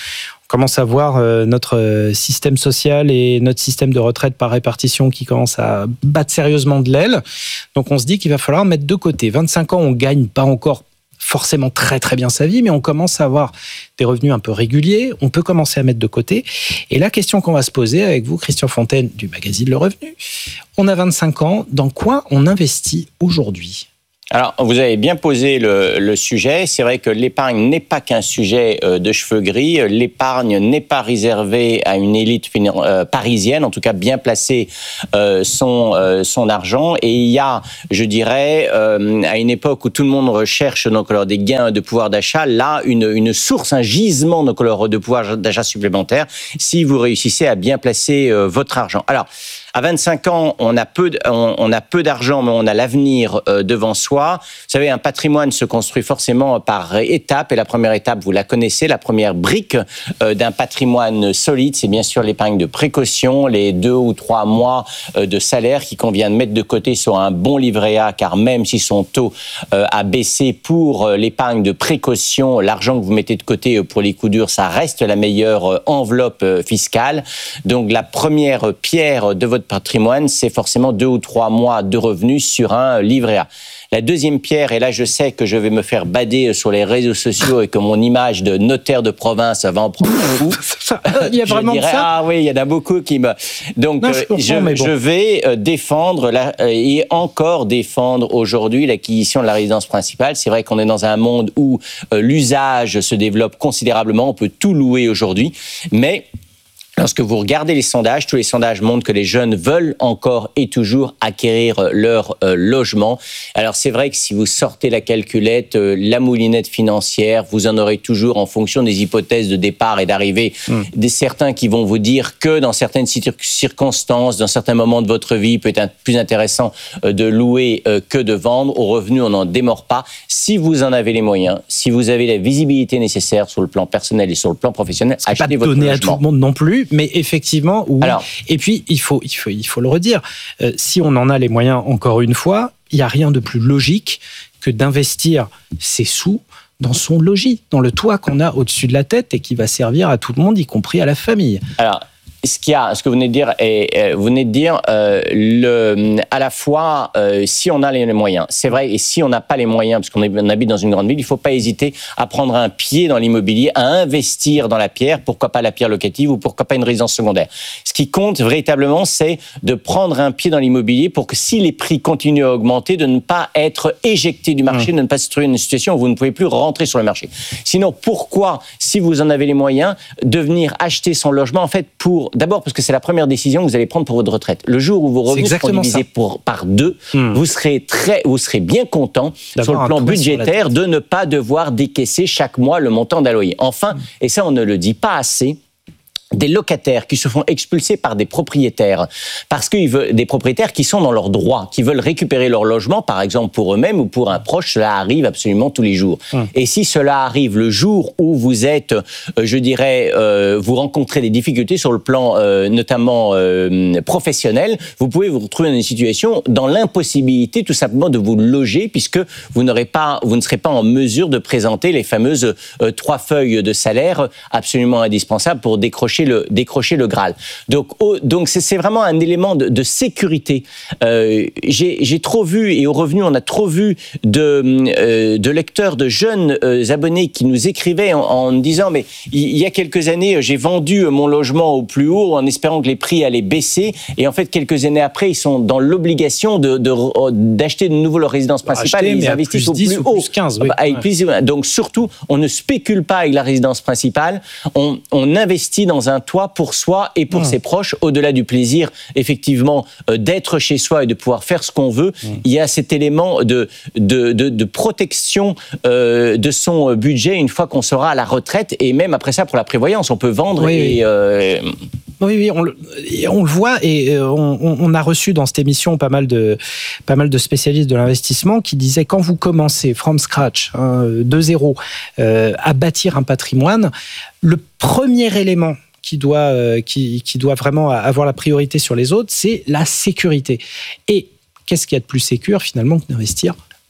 On commence à voir euh, notre système social et notre système de retraite par répartition qui commence à battre sérieusement de l'aile. Donc on se dit qu'il va falloir mettre de côté. vingt-cinq ans, on gagne pas encore forcément très très bien sa vie, mais on commence à avoir des revenus un peu réguliers, on peut commencer à mettre de côté. Et la question qu'on va se poser avec vous, Christian Fontaine du magazine Le Revenu, on a vingt-cinq ans, dans quoi on investit aujourd'hui ? Alors, vous avez bien posé le, le sujet. C'est vrai que l'épargne n'est pas qu'un sujet euh, de cheveux gris. L'épargne n'est pas réservée à une élite finan- euh, parisienne, en tout cas bien placer euh, son, euh, son argent. Et il y a, je dirais, euh, à une époque où tout le monde recherche donc, alors, des gains de pouvoir d'achat, là, une, une source, un gisement donc, alors, de pouvoir d'achat supplémentaire, si vous réussissez à bien placer euh, votre argent. Alors, à vingt-cinq ans, on a peu, on, on a peu d'argent, mais on a l'avenir euh, devant soi. Vous savez, un patrimoine se construit forcément par étapes. Et la première étape, vous la connaissez, la première brique euh, d'un patrimoine solide, c'est bien sûr l'épargne de précaution, les deux ou trois mois euh, de salaire qui convient de mettre de côté sur un bon livret A, car même si son taux euh, a baissé pour euh, l'épargne de précaution, l'argent que vous mettez de côté pour les coups durs, ça reste la meilleure euh, enveloppe euh, fiscale. Donc la première pierre de votre patrimoine, c'est forcément deux ou trois mois de revenus sur un livret A. La deuxième pierre, et là je sais que je vais me faire bader sur les réseaux sociaux et que mon image de notaire de province va en prendre un coup. Il y a vraiment je dirais, ça. Ah oui, il y en a beaucoup qui me... Donc Non, je comprends, je, mais bon. je vais défendre la, et encore défendre aujourd'hui l'acquisition de la résidence principale. C'est vrai qu'on est dans un monde où l'usage se développe considérablement, on peut tout louer aujourd'hui, mais... Lorsque vous regardez les sondages, tous les sondages montrent que les jeunes veulent encore et toujours acquérir leur euh, logement. Alors c'est vrai que si vous sortez la calculette, euh, la moulinette financière, vous en aurez toujours en fonction des hypothèses de départ et d'arrivée. Mmh. Des certains qui vont vous dire que dans certaines circonstances, dans certains moments de votre vie, il peut être plus intéressant euh, de louer euh, que de vendre. Au revenu, on n'en démord pas. Si vous en avez les moyens, si vous avez la visibilité nécessaire sur le plan personnel et sur le plan professionnel, achetez pas votre donné logement. À tout le monde non plus. Mais effectivement, oui. Alors, et puis, il faut, il faut, il faut le redire, euh, si on en a les moyens, encore une fois, il n'y a rien de plus logique que d'investir ses sous dans son logis, dans le toit qu'on a au-dessus de la tête et qui va servir à tout le monde, y compris à la famille. Alors, ce qu'il y a, ce que vous venez de dire, est, vous venez de dire, euh, le, à la fois, euh, si on a les moyens, c'est vrai, et si on n'a pas les moyens, parce qu'on est, on habite dans une grande ville, il ne faut pas hésiter à prendre un pied dans l'immobilier, à investir dans la pierre, pourquoi pas la pierre locative ou pourquoi pas une résidence secondaire. Ce qui compte véritablement, c'est de prendre un pied dans l'immobilier pour que si les prix continuent à augmenter, de ne pas être éjecté du marché, mmh. de ne pas se trouver dans une situation où vous ne pouvez plus rentrer sur le marché. Sinon, pourquoi, si vous en avez les moyens, de venir acheter son logement, en fait, pour d'abord parce que c'est la première décision que vous allez prendre pour votre retraite. Le jour où vos revenus seront divisés pour, par deux, mmh. vous serez très, vous serez bien content d'avoir sur le plan budgétaire de ne pas devoir décaisser chaque mois le montant d'un loyer. Enfin, mmh. et ça on ne le dit pas assez, des locataires qui se font expulser par des propriétaires, parce qu'ils veulent des propriétaires qui sont dans leurs droits, qui veulent récupérer leur logement, par exemple pour eux-mêmes ou pour un proche, cela arrive absolument tous les jours. Hum. Et si cela arrive le jour où vous êtes, euh, je dirais, euh, vous rencontrez des difficultés sur le plan euh, notamment euh, professionnel, vous pouvez vous retrouver dans une situation dans l'impossibilité tout simplement de vous loger, puisque vous n'aurez pas, vous ne serez pas en mesure de présenter les fameuses euh, trois feuilles de salaire absolument indispensables pour décrocher le, décrocher le Graal. Donc, oh, donc c'est, c'est vraiment un élément de, de sécurité. Euh, j'ai, j'ai trop vu, et au revenu, on a trop vu de, euh, de lecteurs, de jeunes euh, abonnés qui nous écrivaient en, en disant, mais il y a quelques années, j'ai vendu mon logement au plus haut en espérant que les prix allaient baisser, et en fait, quelques années après, ils sont dans l'obligation de, de, d'acheter de nouveau leur résidence principale, Acheter, et ils investissent au plus haut. Plus quinze, oui. Avec plus, donc surtout, on ne spécule pas avec la résidence principale, on, on investit dans un toit pour soi et pour mmh. ses proches, au-delà du plaisir, effectivement, euh, d'être chez soi et de pouvoir faire ce qu'on veut. Mmh. Il y a cet élément de, de, de, de protection euh, de son budget une fois qu'on sera à la retraite, et même après ça, pour la prévoyance, on peut vendre oui, et... oui. Euh, Oui, oui, on le, on le voit, et on, on a reçu dans cette émission pas mal de, pas mal de spécialistes de l'investissement qui disaient, quand vous commencez from scratch, hein, de zéro, euh, à bâtir un patrimoine, le premier élément qui doit, euh, qui, qui doit vraiment avoir la priorité sur les autres, c'est la sécurité. Et qu'est-ce qu'il y a de plus sécure finalement que d'investir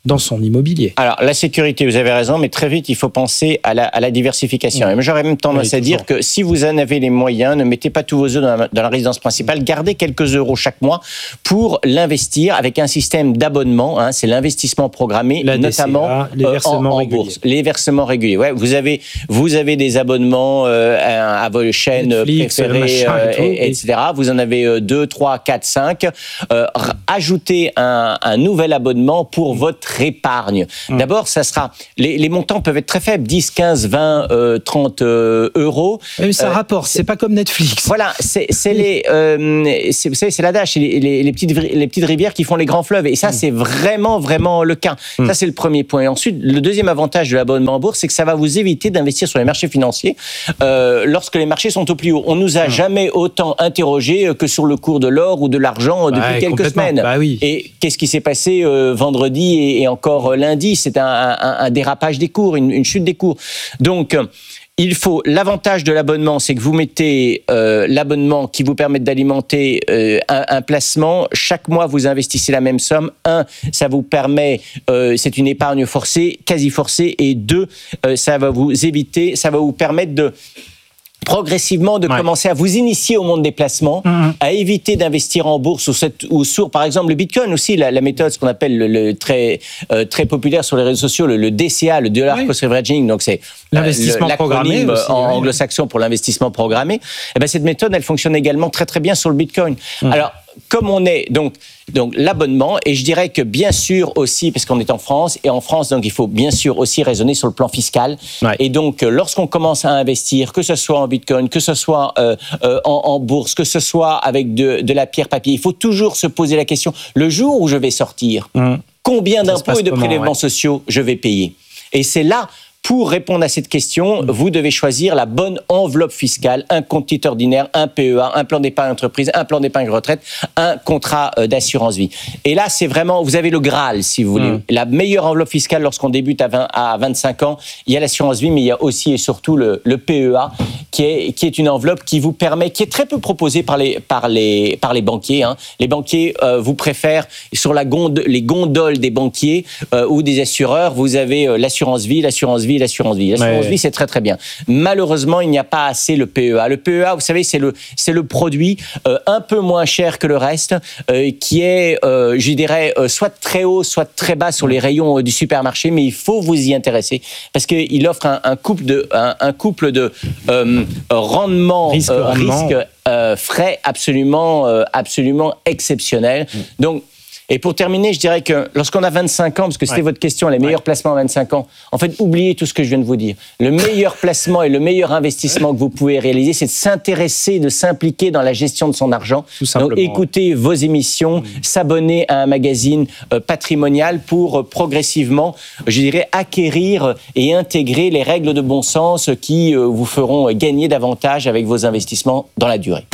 dans son immobilier. Alors, la sécurité, vous avez raison, mais très vite, il faut penser à la, à la diversification. Et moi, j'aurais même tendance oui, à dire que si vous en avez les moyens, ne mettez pas tous vos œufs dans la, dans la résidence principale, gardez quelques euros chaque mois pour l'investir avec un système d'abonnement. Hein, c'est l'investissement programmé, la notamment D C A, les versements en, en bourse. Les versements réguliers. Ouais, vous avez, vous avez des abonnements euh, à, à vos chaînes Netflix, préférées, euh, et tout, et, et cetera. Vous en avez deux, trois, quatre, cinq. Euh, ajoutez un, un nouvel abonnement pour mmh. votre épargne. Mmh. D'abord, ça sera les, les montants peuvent être très faibles, dix, quinze, vingt, euh, trente euh, euros. Mais ça euh, rapporte, c'est, c'est pas comme Netflix. Voilà, c'est, c'est les, euh, c'est, vous savez, c'est l'adage, les, les, les petites les petites rivières qui font les grands fleuves. Et ça, mmh. c'est vraiment vraiment le cas. Mmh. Ça, c'est le premier point. Et ensuite, le deuxième avantage de l'abonnement en bourse, c'est que ça va vous éviter d'investir sur les marchés financiers euh, lorsque les marchés sont au plus haut. On nous a mmh. jamais autant interrogé que sur le cours de l'or ou de l'argent depuis bah, quelques semaines. Bah, oui. Et qu'est-ce qui s'est passé euh, vendredi et, et encore lundi? C'est un, un, un dérapage des cours, une, une chute des cours. Donc, il faut l'avantage de l'abonnement, c'est que vous mettez euh, l'abonnement qui vous permet d'alimenter euh, un, un placement. Chaque mois, vous investissez la même somme. Un, ça vous permet, euh, c'est une épargne forcée, quasi forcée. Et deux, euh, ça va vous éviter, ça va vous permettre de progressivement de ouais. commencer à vous initier au monde des placements, mmh. à éviter d'investir en bourse ou, cette, ou sur, par exemple, le Bitcoin aussi, la, la méthode, ce qu'on appelle le, le très, euh, très populaire sur les réseaux sociaux, le, le D C A, le Dollar oui. Cost Averaging, donc c'est l'investissement euh, programmé aussi, en oui. anglo-saxon pour l'investissement programmé. Et ben cette méthode, elle fonctionne également très très bien sur le Bitcoin. Mmh. Alors, comme on est donc donc l'abonnement, et je dirais que bien sûr aussi, parce qu'on est en France, et en France, donc il faut bien sûr aussi raisonner sur le plan fiscal. Ouais. Et donc, lorsqu'on commence à investir, que ce soit en Bitcoin, que ce soit euh, euh, en, en bourse, que ce soit avec de, de la pierre papier, il faut toujours se poser la question, le jour où je vais sortir, mmh. combien d'impôts et de comment, prélèvements ouais. sociaux je vais payer? Et c'est là, pour répondre à cette question, mmh. vous devez choisir la bonne enveloppe fiscale, un compte titre ordinaire, un P E A, un plan d'épargne entreprise, un plan d'épargne retraite, un contrat d'assurance vie. Et là, c'est vraiment, vous avez le Graal, si vous voulez. Mmh. La meilleure enveloppe fiscale lorsqu'on débute à, vingt, à vingt-cinq ans, il y a l'assurance vie, mais il y a aussi et surtout le, le P E A, qui est, qui est une enveloppe qui vous permet, qui est très peu proposée par les, par les, par les banquiers. Hein. Les banquiers euh, vous préfèrent, sur la gonde, les gondoles des banquiers euh, ou des assureurs, vous avez euh, l'assurance vie, l'assurance vie, l'assurance vie. L'assurance ouais. vie, c'est très très bien. Malheureusement, il n'y a pas assez le P E A. Le P E A, vous savez, c'est le c'est le produit euh, un peu moins cher que le reste, euh, qui est, euh, je dirais, euh, soit très haut, soit très bas sur les rayons euh, du supermarché, mais il faut vous y intéresser parce qu'il offre un, un couple de un, un couple de euh, rendement, risque, euh, rendement. risque euh, frais absolument euh, absolument exceptionnel. Mmh. Donc Et pour terminer, je dirais que lorsqu'on a vingt-cinq ans, parce que c'était ouais. votre question, les meilleurs ouais. placements à vingt-cinq ans, en fait, oubliez tout ce que je viens de vous dire. Le meilleur placement et le meilleur investissement que vous pouvez réaliser, c'est de s'intéresser, de s'impliquer dans la gestion de son argent. Tout simplement. Donc, écouter vos émissions, mmh. s'abonner à un magazine euh, patrimonial pour euh, progressivement, je dirais, acquérir et intégrer les règles de bon sens qui euh, vous feront gagner davantage avec vos investissements dans la durée.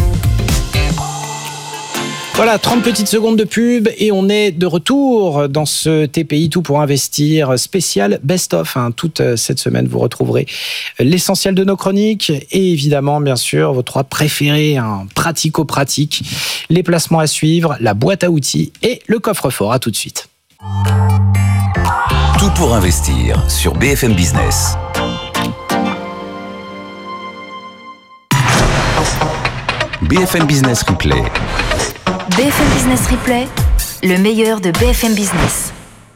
Voilà, trente petites secondes de pub et on est de retour dans ce T P I Tout pour investir spécial best-of. Hein. Toute cette semaine, vous retrouverez l'essentiel de nos chroniques et évidemment, bien sûr, vos trois préférés, hein, pratico-pratique, les placements à suivre, la boîte à outils et le coffre-fort. À tout de suite. Tout pour investir sur B F M Business. B F M Business Replay. B F M Business Replay, le meilleur de B F M Business.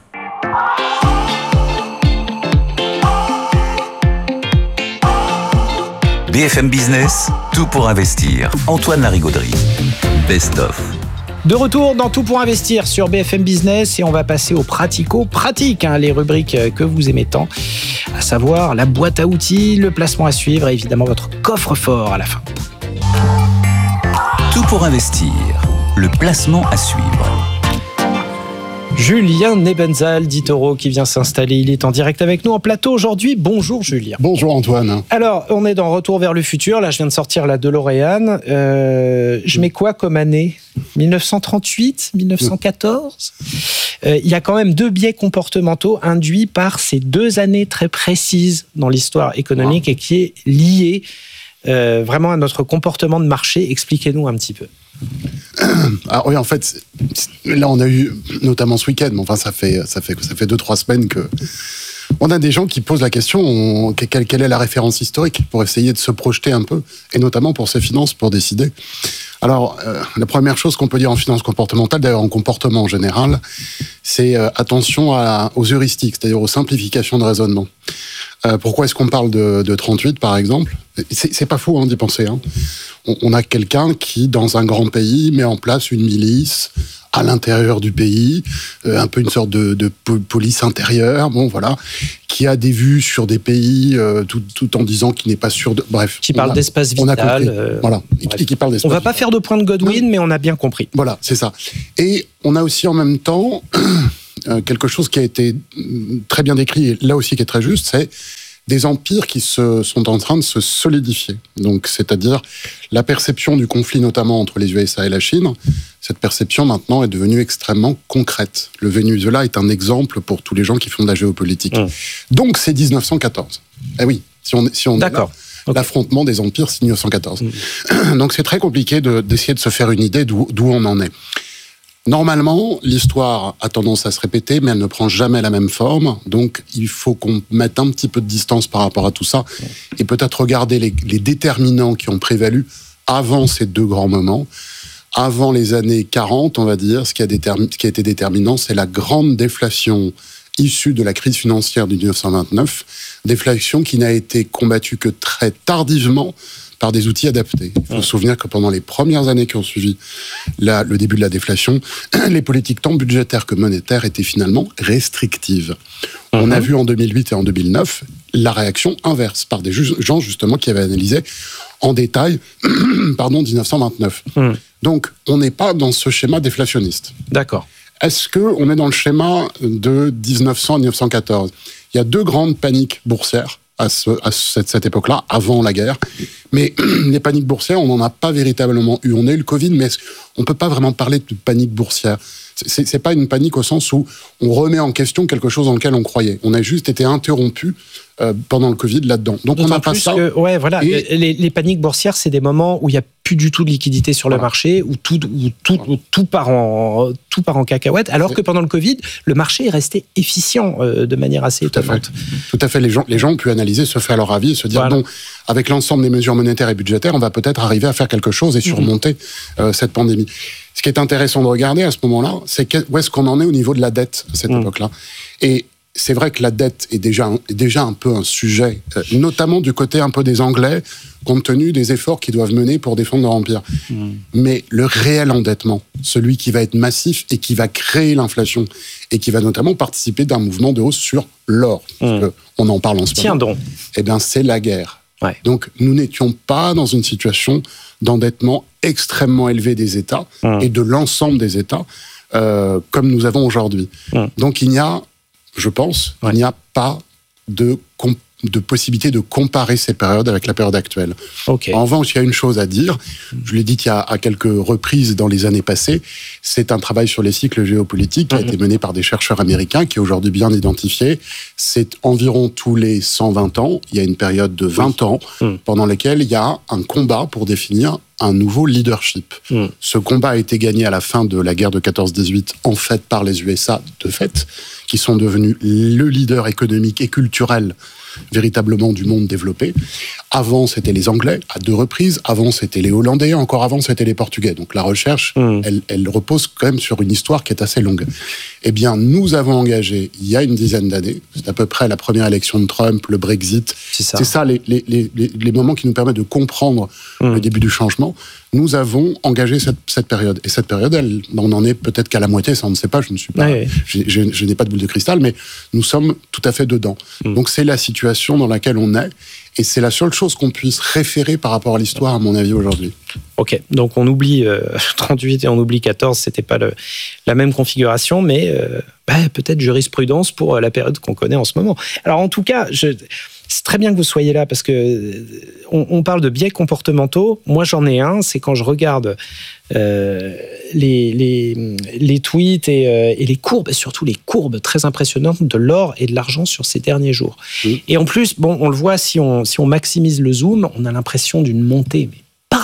B F M Business, tout pour investir. Antoine Larigauderie. Best of. De retour dans Tout pour investir sur B F M Business et on va passer au pratico-pratique, hein, les rubriques que vous aimez tant, à savoir la boîte à outils, le placement à suivre et évidemment votre coffre-fort à la fin. Tout pour investir, le placement à suivre. Julien Nebenzal d'Itoro qui vient s'installer. Il est en direct avec nous en plateau aujourd'hui. Bonjour Julien. Bonjour Antoine. Alors, on est dans Retour vers le futur. Là, je viens de sortir la DeLorean. Euh, je mets quoi comme année ? dix-neuf cent trente-huit, dix-neuf cent quatorze. Euh, il y a quand même deux biais comportementaux induits par ces deux années très précises dans l'histoire économique et qui est lié euh, vraiment à notre comportement de marché. Expliquez-nous un petit peu. Ah oui, en fait, là, on a eu, notamment ce week-end, mais enfin, ça fait, ça fait, ça fait deux, trois semaines que on a des gens qui posent la question, on, quelle, quelle est la référence historique pour essayer de se projeter un peu, et notamment pour ces finances, pour décider. Alors, euh, la première chose qu'on peut dire en finance comportementale, d'ailleurs en comportement en général, c'est euh, attention à, aux heuristiques, c'est-à-dire aux simplifications de raisonnement. Euh, pourquoi est-ce qu'on parle de, de trente-huit, par exemple ? c'est, c'est pas faux hein, d'y penser. Hein. On, on a quelqu'un qui, dans un grand pays, met en place une milice à l'intérieur du pays, euh, un peu une sorte de, de police intérieure, bon voilà, qui a des vues sur des pays, euh, tout, tout en disant qu'il n'est pas sûr de... Bref. Qui parle a, d'espace vital. Euh, voilà, et, et qui parle d'espace On va vital. pas faire de point de Godwin, non. mais on a bien compris. Voilà, c'est ça. Et on a aussi en même temps quelque chose qui a été très bien décrit, et là aussi qui est très juste, c'est des empires qui se, sont en train de se solidifier. Donc, c'est-à-dire la perception du conflit, notamment entre les U S A et la Chine, cette perception maintenant est devenue extrêmement concrète. Le Venezuela est un exemple pour tous les gens qui font de la géopolitique. Mmh. Donc, c'est dix-neuf cent quatorze. Eh oui, si on, si on D'accord. est là, okay. L'affrontement des empires, c'est dix-neuf cent quatorze. Mmh. Donc, c'est très compliqué de, d'essayer de se faire une idée d'où, d'où on en est. Normalement, l'histoire a tendance à se répéter, mais elle ne prend jamais la même forme. Donc, il faut qu'on mette un petit peu de distance par rapport à tout ça et peut-être regarder les, les déterminants qui ont prévalu avant ces deux grands moments. Avant les années quarante, on va dire, ce qui a, détermi- ce qui a été déterminant, c'est la grande déflation issue de la crise financière de dix-neuf cent vingt-neuf, déflation qui n'a été combattue que très tardivement par des outils adaptés. Il faut mmh. se souvenir que pendant les premières années qui ont suivi la, le début de la déflation, les politiques tant budgétaires que monétaires étaient finalement restrictives. Mmh. On a vu en deux mille huit et en deux mille neuf la réaction inverse par des gens justement qui avaient analysé en détail pardon, dix-neuf cent vingt-neuf. Mmh. Donc, on n'est pas dans ce schéma déflationniste. D'accord. Est-ce qu'on est dans le schéma de dix-neuf cents à dix-neuf cent quatorze ? Il y a deux grandes paniques boursières à, ce, à cette, cette époque-là, avant la guerre. Mais les paniques boursières, on n'en a pas véritablement eu. On a eu le Covid, mais on ne peut pas vraiment parler de panique boursière. C'est, c'est pas une panique au sens où on remet en question quelque chose dans lequel on croyait. On a juste été interrompu euh, pendant le Covid là-dedans. Donc D'autant on n'a pas ça. Que, ouais, voilà. Et... Les, les paniques boursières, c'est des moments où il n'y a plus du tout de liquidité sur voilà. le marché, où tout, où tout, où tout part en tout part en cacahuète. Alors c'est... que pendant le Covid, le marché est resté efficient euh, de manière assez tout étonnante. À fait. Tout à fait. Les gens, les gens ont pu analyser, se faire leur avis, et se dire voilà. bon, avec l'ensemble des mesures monétaires et budgétaires, on va peut-être arriver à faire quelque chose et surmonter mmh. euh, cette pandémie. Ce qui est intéressant de regarder à ce moment-là, c'est que, où est-ce qu'on en est au niveau de la dette à cette mmh. époque-là. Et c'est vrai que la dette est déjà, est déjà un peu un sujet, euh, notamment du côté un peu des Anglais, compte tenu des efforts qu'ils doivent mener pour défendre leur empire. Mmh. Mais le réel endettement, celui qui va être massif et qui va créer l'inflation, et qui va notamment participer d'un mouvement de hausse sur l'or, mmh. parce qu'on en parle en ce Tiens moment, donc. eh bien, c'est la guerre. Ouais. Donc, nous n'étions pas dans une situation d'endettement extrêmement élevé des États mmh. et de l'ensemble des États euh, comme nous avons aujourd'hui. Mmh. Donc, il n'y a, je pense, ouais. il n'y a pas de, comp- de possibilité de comparer ces périodes avec la période actuelle. Okay. En revanche, il y a une chose à dire, je l'ai dit il y a à quelques reprises dans les années passées, c'est un travail sur les cycles géopolitiques qui mmh. a été mené par des chercheurs américains qui est aujourd'hui bien identifié. C'est environ tous les cent vingt ans, il y a une période de vingt oui. ans mmh. pendant laquelle il y a un combat pour définir un nouveau leadership. Mmh. Ce combat a été gagné à la fin de la guerre de quatorze dix-huit, en fait par les U S A, de fait, qui sont devenus le leader économique et culturel véritablement du monde développé. Avant, c'était les Anglais, à deux reprises. Avant, c'était les Hollandais. Encore avant, c'était les Portugais. Donc la recherche, mmh. elle, elle repose quand même sur une histoire qui est assez longue. Eh bien, nous avons engagé, il y a une dizaine d'années, c'est à peu près la première élection de Trump, le Brexit. C'est ça, c'est ça les, les, les, les moments qui nous permettent de comprendre mmh. le début du changement. Nous avons engagé cette, cette période. Et cette période, elle, on en est peut-être qu'à la moitié, ça on ne sait pas, je ne suis pas, oui. je, je, je n'ai pas de boule de cristal, mais nous sommes tout à fait dedans. Mmh. Donc c'est la situation dans laquelle on est, et c'est la seule chose qu'on puisse référer par rapport à l'histoire, à mon avis, aujourd'hui. Ok, donc on oublie euh, trente-huit et on oublie quatorze, c'était pas le, la même configuration, mais euh, bah, peut-être jurisprudence pour la période qu'on connaît en ce moment. Alors en tout cas, je... c'est très bien que vous soyez là parce que on, on parle de biais comportementaux. Moi, j'en ai un, c'est quand je regarde euh, les, les, les tweets et, euh, et les courbes, surtout les courbes très impressionnantes de l'or et de l'argent sur ces derniers jours. Oui. Et en plus, bon, on le voit, si on, si on maximise le zoom, on a l'impression d'une montée mais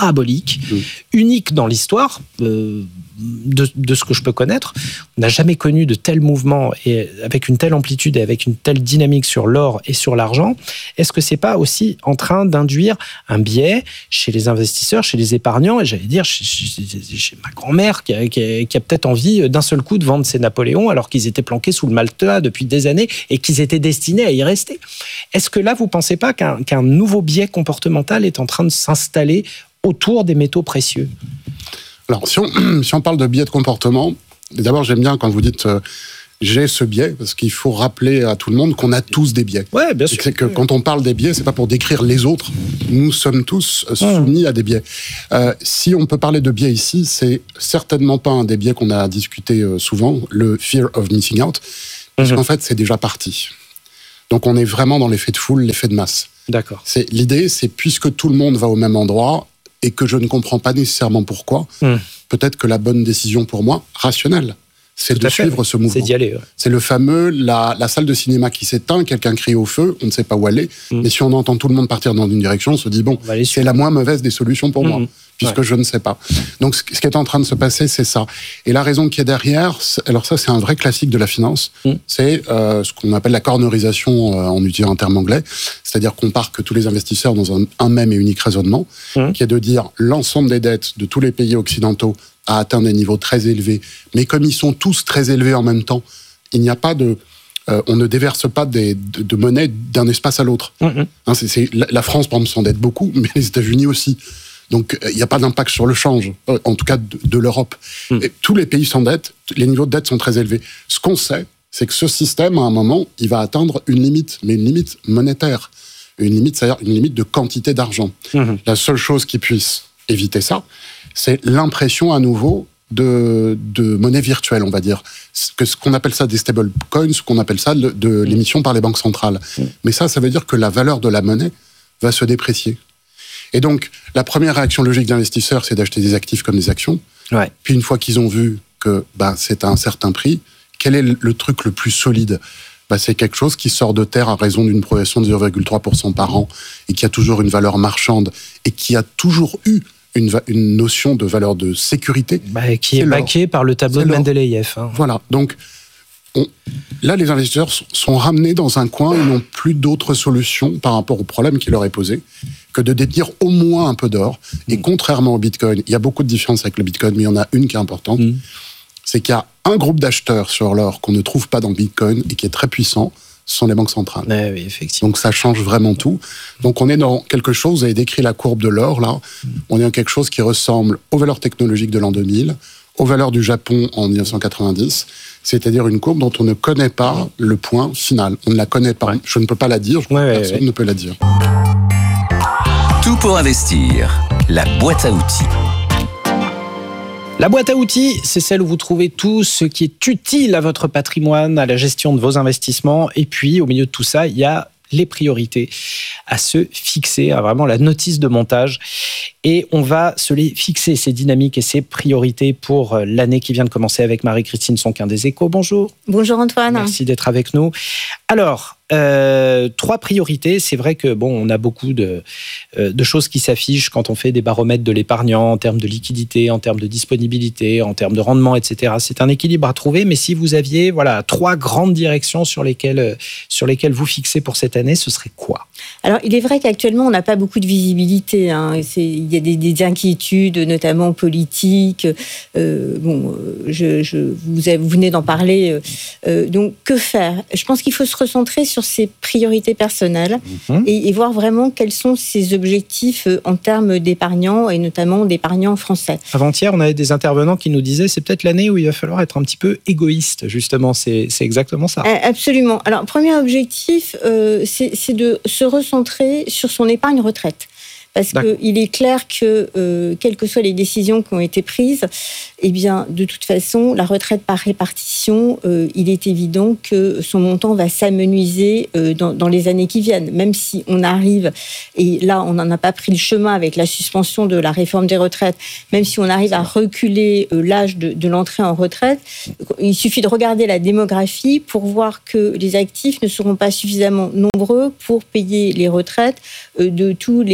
parabolique, Mmh. unique dans l'histoire. Euh, De, de ce que je peux connaître, on n'a jamais connu de tels mouvements et avec une telle amplitude et avec une telle dynamique sur l'or et sur l'argent. Est-ce que c'est pas aussi en train d'induire un biais chez les investisseurs, chez les épargnants, et j'allais dire chez, chez, chez ma grand-mère qui a, qui a, qui a peut-être envie d'un seul coup de vendre ses Napoléons alors qu'ils étaient planqués sous le Malta depuis des années et qu'ils étaient destinés à y rester. Est-ce que là, vous pensez pas qu'un, qu'un nouveau biais comportemental est en train de s'installer autour des métaux précieux ? Alors, si on, si on parle de biais de comportement, d'abord, j'aime bien quand vous dites euh, j'ai ce biais, parce qu'il faut rappeler à tout le monde qu'on a tous des biais. Ouais, bien sûr. C'est que quand on parle des biais, c'est pas pour décrire les autres. Nous sommes tous soumis mmh. à des biais. Euh, si on peut parler de biais ici, c'est certainement pas un des biais qu'on a discuté euh, souvent, le fear of missing out, parce mmh. qu'en fait, c'est déjà parti. Donc, on est vraiment dans l'effet de foule, l'effet de masse. D'accord. C'est, l'idée, c'est puisque tout le monde va au même endroit, et que je ne comprends pas nécessairement pourquoi, mmh. peut-être que la bonne décision pour moi, rationnelle, c'est Tout de fait, suivre oui. ce mouvement. C'est d'y aller. Ouais. C'est le fameux, la, la salle de cinéma qui s'éteint, quelqu'un crie au feu, on ne sait pas où aller, mmh. mais si on entend tout le monde partir dans une direction, on se dit, bon, c'est la moins mauvaise des solutions pour mmh. moi, puisque ouais. je ne sais pas. Donc, ce qui est en train de se passer, c'est ça. Et la raison qui est derrière, c'est, alors ça, c'est un vrai classique de la finance, mmh. c'est euh, ce qu'on appelle la cornerisation, euh, en utilisant un terme anglais, c'est-à-dire qu'on part que tous les investisseurs dans un, un même et unique raisonnement, mmh. qui est de dire l'ensemble des dettes de tous les pays occidentaux a atteint des niveaux très élevés, mais comme ils sont tous très élevés en même temps, il n'y a pas de... Euh, on ne déverse pas des, de, de monnaie d'un espace à l'autre. Mmh. Hein, c'est, c'est, la, la France, par exemple, s'endette beaucoup, mais les États-Unis aussi. Donc, il n'y a pas d'impact sur le change, en tout cas de, de l'Europe. Mmh. Et tous les pays s'endettent, les niveaux de dette sont très élevés. Ce qu'on sait, c'est que ce système, à un moment, il va atteindre une limite, mais une limite monétaire. Une limite, c'est-à-dire une limite de quantité d'argent. Mmh. La seule chose qui puisse éviter ça, c'est l'impression à nouveau de, de monnaie virtuelle, on va dire. Que ce qu'on appelle ça des stable coins, ce qu'on appelle ça de, de l'émission par les banques centrales. Mmh. Mais ça, ça veut dire que la valeur de la monnaie va se déprécier. Et donc, la première réaction logique d'investisseurs, c'est d'acheter des actifs comme des actions. Ouais. Puis une fois qu'ils ont vu que bah, c'est à un certain prix, quel est le truc le plus solide ? Bah, c'est quelque chose qui sort de terre à raison d'une progression de zéro virgule trois pour cent par an et qui a toujours une valeur marchande et qui a toujours eu une, va- une notion de valeur de sécurité. Bah, qui est, est baqué par le tableau c'est de l'or. Mendeleïev. Hein. Voilà, donc on, là, les investisseurs sont ramenés dans un coin, ils n'ont plus d'autres solutions par rapport au problème qui leur est posé que de détenir au moins un peu d'or. Et mmh. contrairement au Bitcoin, il y a beaucoup de différences avec le Bitcoin, mais il y en a une qui est importante, mmh. c'est qu'il y a un groupe d'acheteurs sur l'or qu'on ne trouve pas dans le Bitcoin et qui est très puissant, ce sont les banques centrales. Ouais, oui, effectivement. Donc ça change vraiment tout. Donc on est dans quelque chose, vous avez décrit la courbe de l'or, là, mmh. on est dans quelque chose qui ressemble aux valeurs technologiques de l'an deux mille, aux valeurs du Japon en dix-neuf cent quatre-vingt-dix, c'est-à-dire une courbe dont on ne connaît pas le point final. On ne la connaît pas. Ouais. Je ne peux pas la dire, je crois ouais, que personne ouais. ne peut la dire. Tout pour investir, la boîte à outils. La boîte à outils, c'est celle où vous trouvez tout ce qui est utile à votre patrimoine, à la gestion de vos investissements. Et puis, au milieu de tout ça, il y a les priorités à se fixer, à vraiment la notice de montage. Et on va se les fixer, ces dynamiques et ces priorités pour l'année qui vient de commencer avec Marie-Christine Sonquin des Échos. Bonjour. Bonjour Antoine. Merci d'être avec nous. Alors, euh, trois priorités. C'est vrai que bon, on a beaucoup de, euh, de choses qui s'affichent quand on fait des baromètres de l'épargnant en termes de liquidité, en termes de disponibilité, en termes de rendement, et cetera. C'est un équilibre à trouver. Mais si vous aviez voilà trois grandes directions sur lesquelles sur lesquelles vous fixez pour cette année, ce serait quoi ? Alors, il est vrai qu'actuellement, on n'a pas beaucoup de visibilité. Hein. C'est, il y a des, des inquiétudes, notamment politiques. Euh, bon, je, je, vous, avez, vous venez d'en parler. Euh, donc, que faire ? Je pense qu'il faut se recentrer sur ses priorités personnelles mmh. et, et voir vraiment quels sont ses objectifs en termes d'épargnants et notamment d'épargnants français. Avant-hier, on avait des intervenants qui nous disaient c'est peut-être l'année où il va falloir être un petit peu égoïste, justement. C'est, c'est exactement ça. Absolument. Alors, premier objectif, euh, c'est, c'est de se recentrer sur son épargne retraite. Parce qu'il est clair que, euh, quelles que soient les décisions qui ont été prises, eh bien, de toute façon, la retraite par répartition, euh, il est évident que son montant va s'amenuiser euh, dans, dans les années qui viennent. Même si on arrive, et là, on n'en a pas pris le chemin avec la suspension de la réforme des retraites, même si on arrive à reculer euh, l'âge de, de l'entrée en retraite, il suffit de regarder la démographie pour voir que les actifs ne seront pas suffisamment nombreux pour payer les retraites euh, de tous les baby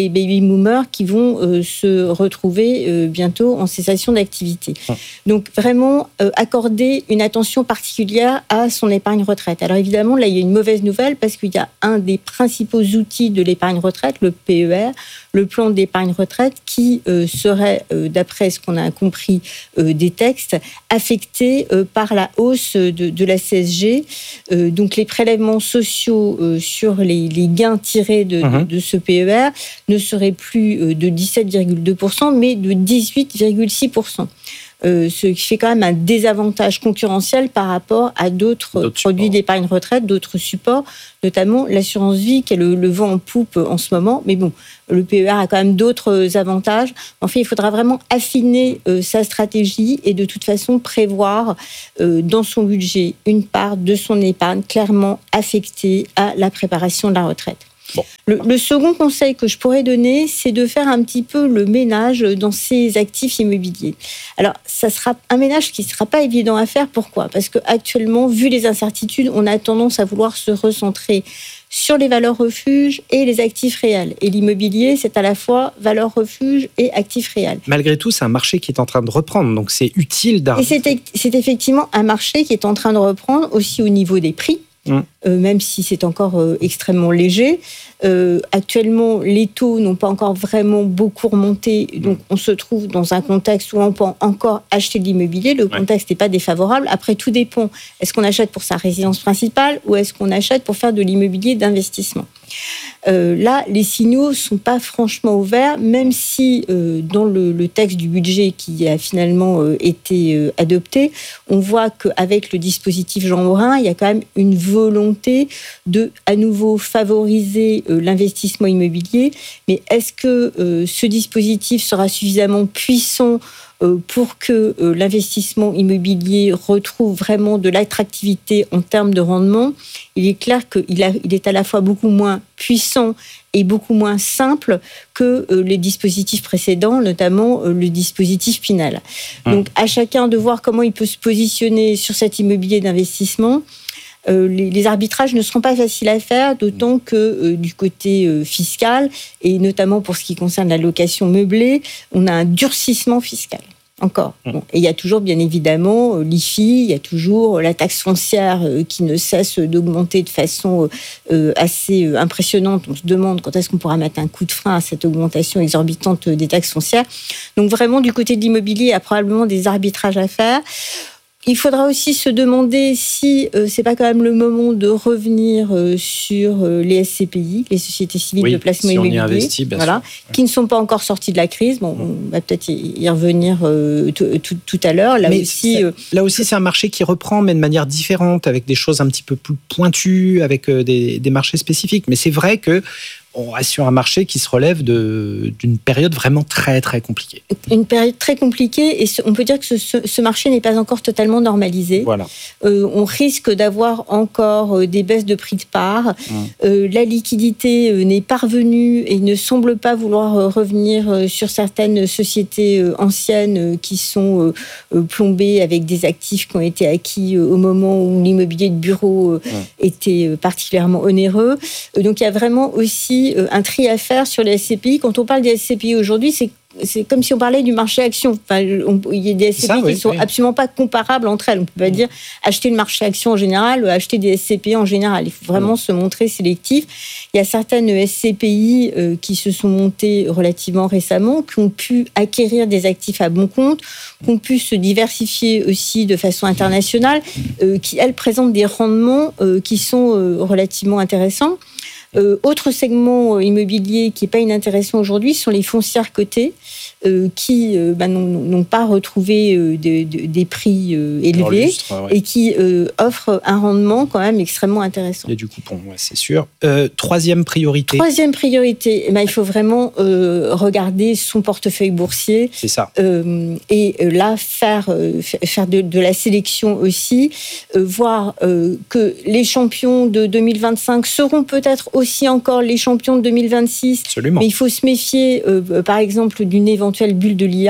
boomers qui vont euh, se retrouver euh, bientôt en cessation d'activité. Donc vraiment euh, accorder une attention particulière à son épargne retraite. Alors évidemment, là, il y a une mauvaise nouvelle parce qu'il y a un des principaux outils de l'épargne retraite, le P E R, le plan d'épargne retraite, qui euh, serait, euh, d'après ce qu'on a compris euh, des textes, affecté euh, par la hausse de, de la C S G. Euh, donc les prélèvements sociaux euh, sur les, les gains tirés de, mmh. de, de ce P E R ne seraient plus euh, de dix-sept virgule deux pour cent, mais de dix-huit virgule six pour cent. Euh, ce qui fait quand même un désavantage concurrentiel par rapport à d'autres, d'autres produits supports. d'épargne retraite, d'autres supports, notamment l'assurance vie qui est le, le vent en poupe en ce moment. Mais bon, le P E R a quand même d'autres avantages. En fait, il faudra vraiment affiner euh, sa stratégie et de toute façon prévoir euh, dans son budget une part de son épargne clairement affectée à la préparation de la retraite. Bon. Le, le second conseil que je pourrais donner, c'est de faire un petit peu le ménage dans ses actifs immobiliers. Alors, ça sera un ménage qui ne sera pas évident à faire. Pourquoi ? Parce qu'actuellement, vu les incertitudes, on a tendance à vouloir se recentrer sur les valeurs refuges et les actifs réels. Et l'immobilier, c'est à la fois valeurs refuges et actifs réels. Malgré tout, c'est un marché qui est en train de reprendre, donc c'est utile d'arbitrer. Et c'est, c'est effectivement un marché qui est en train de reprendre aussi au niveau des prix. Mmh. Euh, même si c'est encore euh, extrêmement léger. Euh, actuellement, les taux n'ont pas encore vraiment beaucoup remonté, donc on se trouve dans un contexte où on peut encore acheter de l'immobilier. Le contexte n'est pas défavorable. Après, tout dépend. Est-ce qu'on achète pour sa résidence principale ou est-ce qu'on achète pour faire de l'immobilier d'investissement ? Euh, là, les signaux ne sont pas franchement ouverts, même si euh, dans le, le texte du budget qui a finalement euh, été euh, adopté, on voit qu'avec le dispositif Jean Morin, il y a quand même une volonté de à nouveau favoriser euh, l'investissement immobilier. Mais est-ce que euh, ce dispositif sera suffisamment puissant euh, pour que euh, l'investissement immobilier retrouve vraiment de l'attractivité en termes de rendement ? Il est clair qu'il a, il est à la fois beaucoup moins puissant et beaucoup moins simple que euh, les dispositifs précédents, notamment euh, le dispositif Pinel. Mmh. Donc, à chacun de voir comment il peut se positionner sur cet immobilier d'investissement. Euh, les, les arbitrages ne seront pas faciles à faire, d'autant que euh, du côté euh, fiscal, et notamment pour ce qui concerne la location meublée, on a un durcissement fiscal. Encore. Bon. Et il y a toujours, bien évidemment, l'I F I, il y a toujours la taxe foncière qui ne cesse d'augmenter de façon assez impressionnante. On se demande quand est-ce qu'on pourra mettre un coup de frein à cette augmentation exorbitante des taxes foncières. Donc vraiment, du côté de l'immobilier, il y a probablement des arbitrages à faire. Il faudra aussi se demander si euh, c'est pas quand même le moment de revenir euh, sur euh, les S C P I, les sociétés civiles oui, de placement si immobilier, investit, voilà, sûr. Qui ne sont pas encore sorties de la crise. Bon, on va peut-être y revenir euh, tout, tout, tout à l'heure. Là mais aussi, euh, là aussi, c'est un marché qui reprend, mais de manière différente, avec des choses un petit peu plus pointues, avec euh, des, des marchés spécifiques. Mais c'est vrai que on reste sur un marché qui se relève de, d'une période vraiment très, très compliquée. Une période très compliquée, et ce, on peut dire que ce, ce, ce marché n'est pas encore totalement normalisé. Voilà. Euh, on risque d'avoir encore des baisses de prix de part. Mmh. Euh, la liquidité n'est pas revenue et ne semble pas vouloir revenir sur certaines sociétés anciennes qui sont plombées avec des actifs qui ont été acquis au moment où l'immobilier de bureau mmh. était particulièrement onéreux. Donc il y a vraiment aussi un tri à faire sur les S C P I. Quand on parle des S C P I aujourd'hui, c'est c'est comme si on parlait du marché action. Enfin, on, il y a des S C P I ça, qui ne oui, sont oui. absolument pas comparables entre elles. On ne peut pas mmh. dire acheter le marché action en général ou acheter des S C P I en général. Il faut vraiment mmh. se montrer sélectif. Il y a certaines S C P I euh, qui se sont montées relativement récemment, qui ont pu acquérir des actifs à bon compte, qui ont pu se diversifier aussi de façon internationale, euh, qui, elles, présentent des rendements euh, qui sont euh, relativement intéressants. Euh, autre segment immobilier qui n'est pas inintéressant aujourd'hui sont les foncières cotées euh, qui euh, bah, n'ont, n'ont pas retrouvé euh, de, de, des prix euh, élevés lustre, ouais. et qui euh, offrent un rendement quand même extrêmement intéressant. Il y a du coupon, ouais, c'est sûr. Euh, troisième priorité. Troisième priorité, eh ben, il faut vraiment euh, regarder son portefeuille boursier. C'est ça. Euh, et là, faire, euh, faire de, de la sélection aussi, euh, voir euh, que les champions de deux mille vingt-cinq seront peut-être aussi encore les champions de deux mille vingt-six. Absolument. Mais il faut se méfier, euh, par exemple, d'une éventuelle bulle de l'I A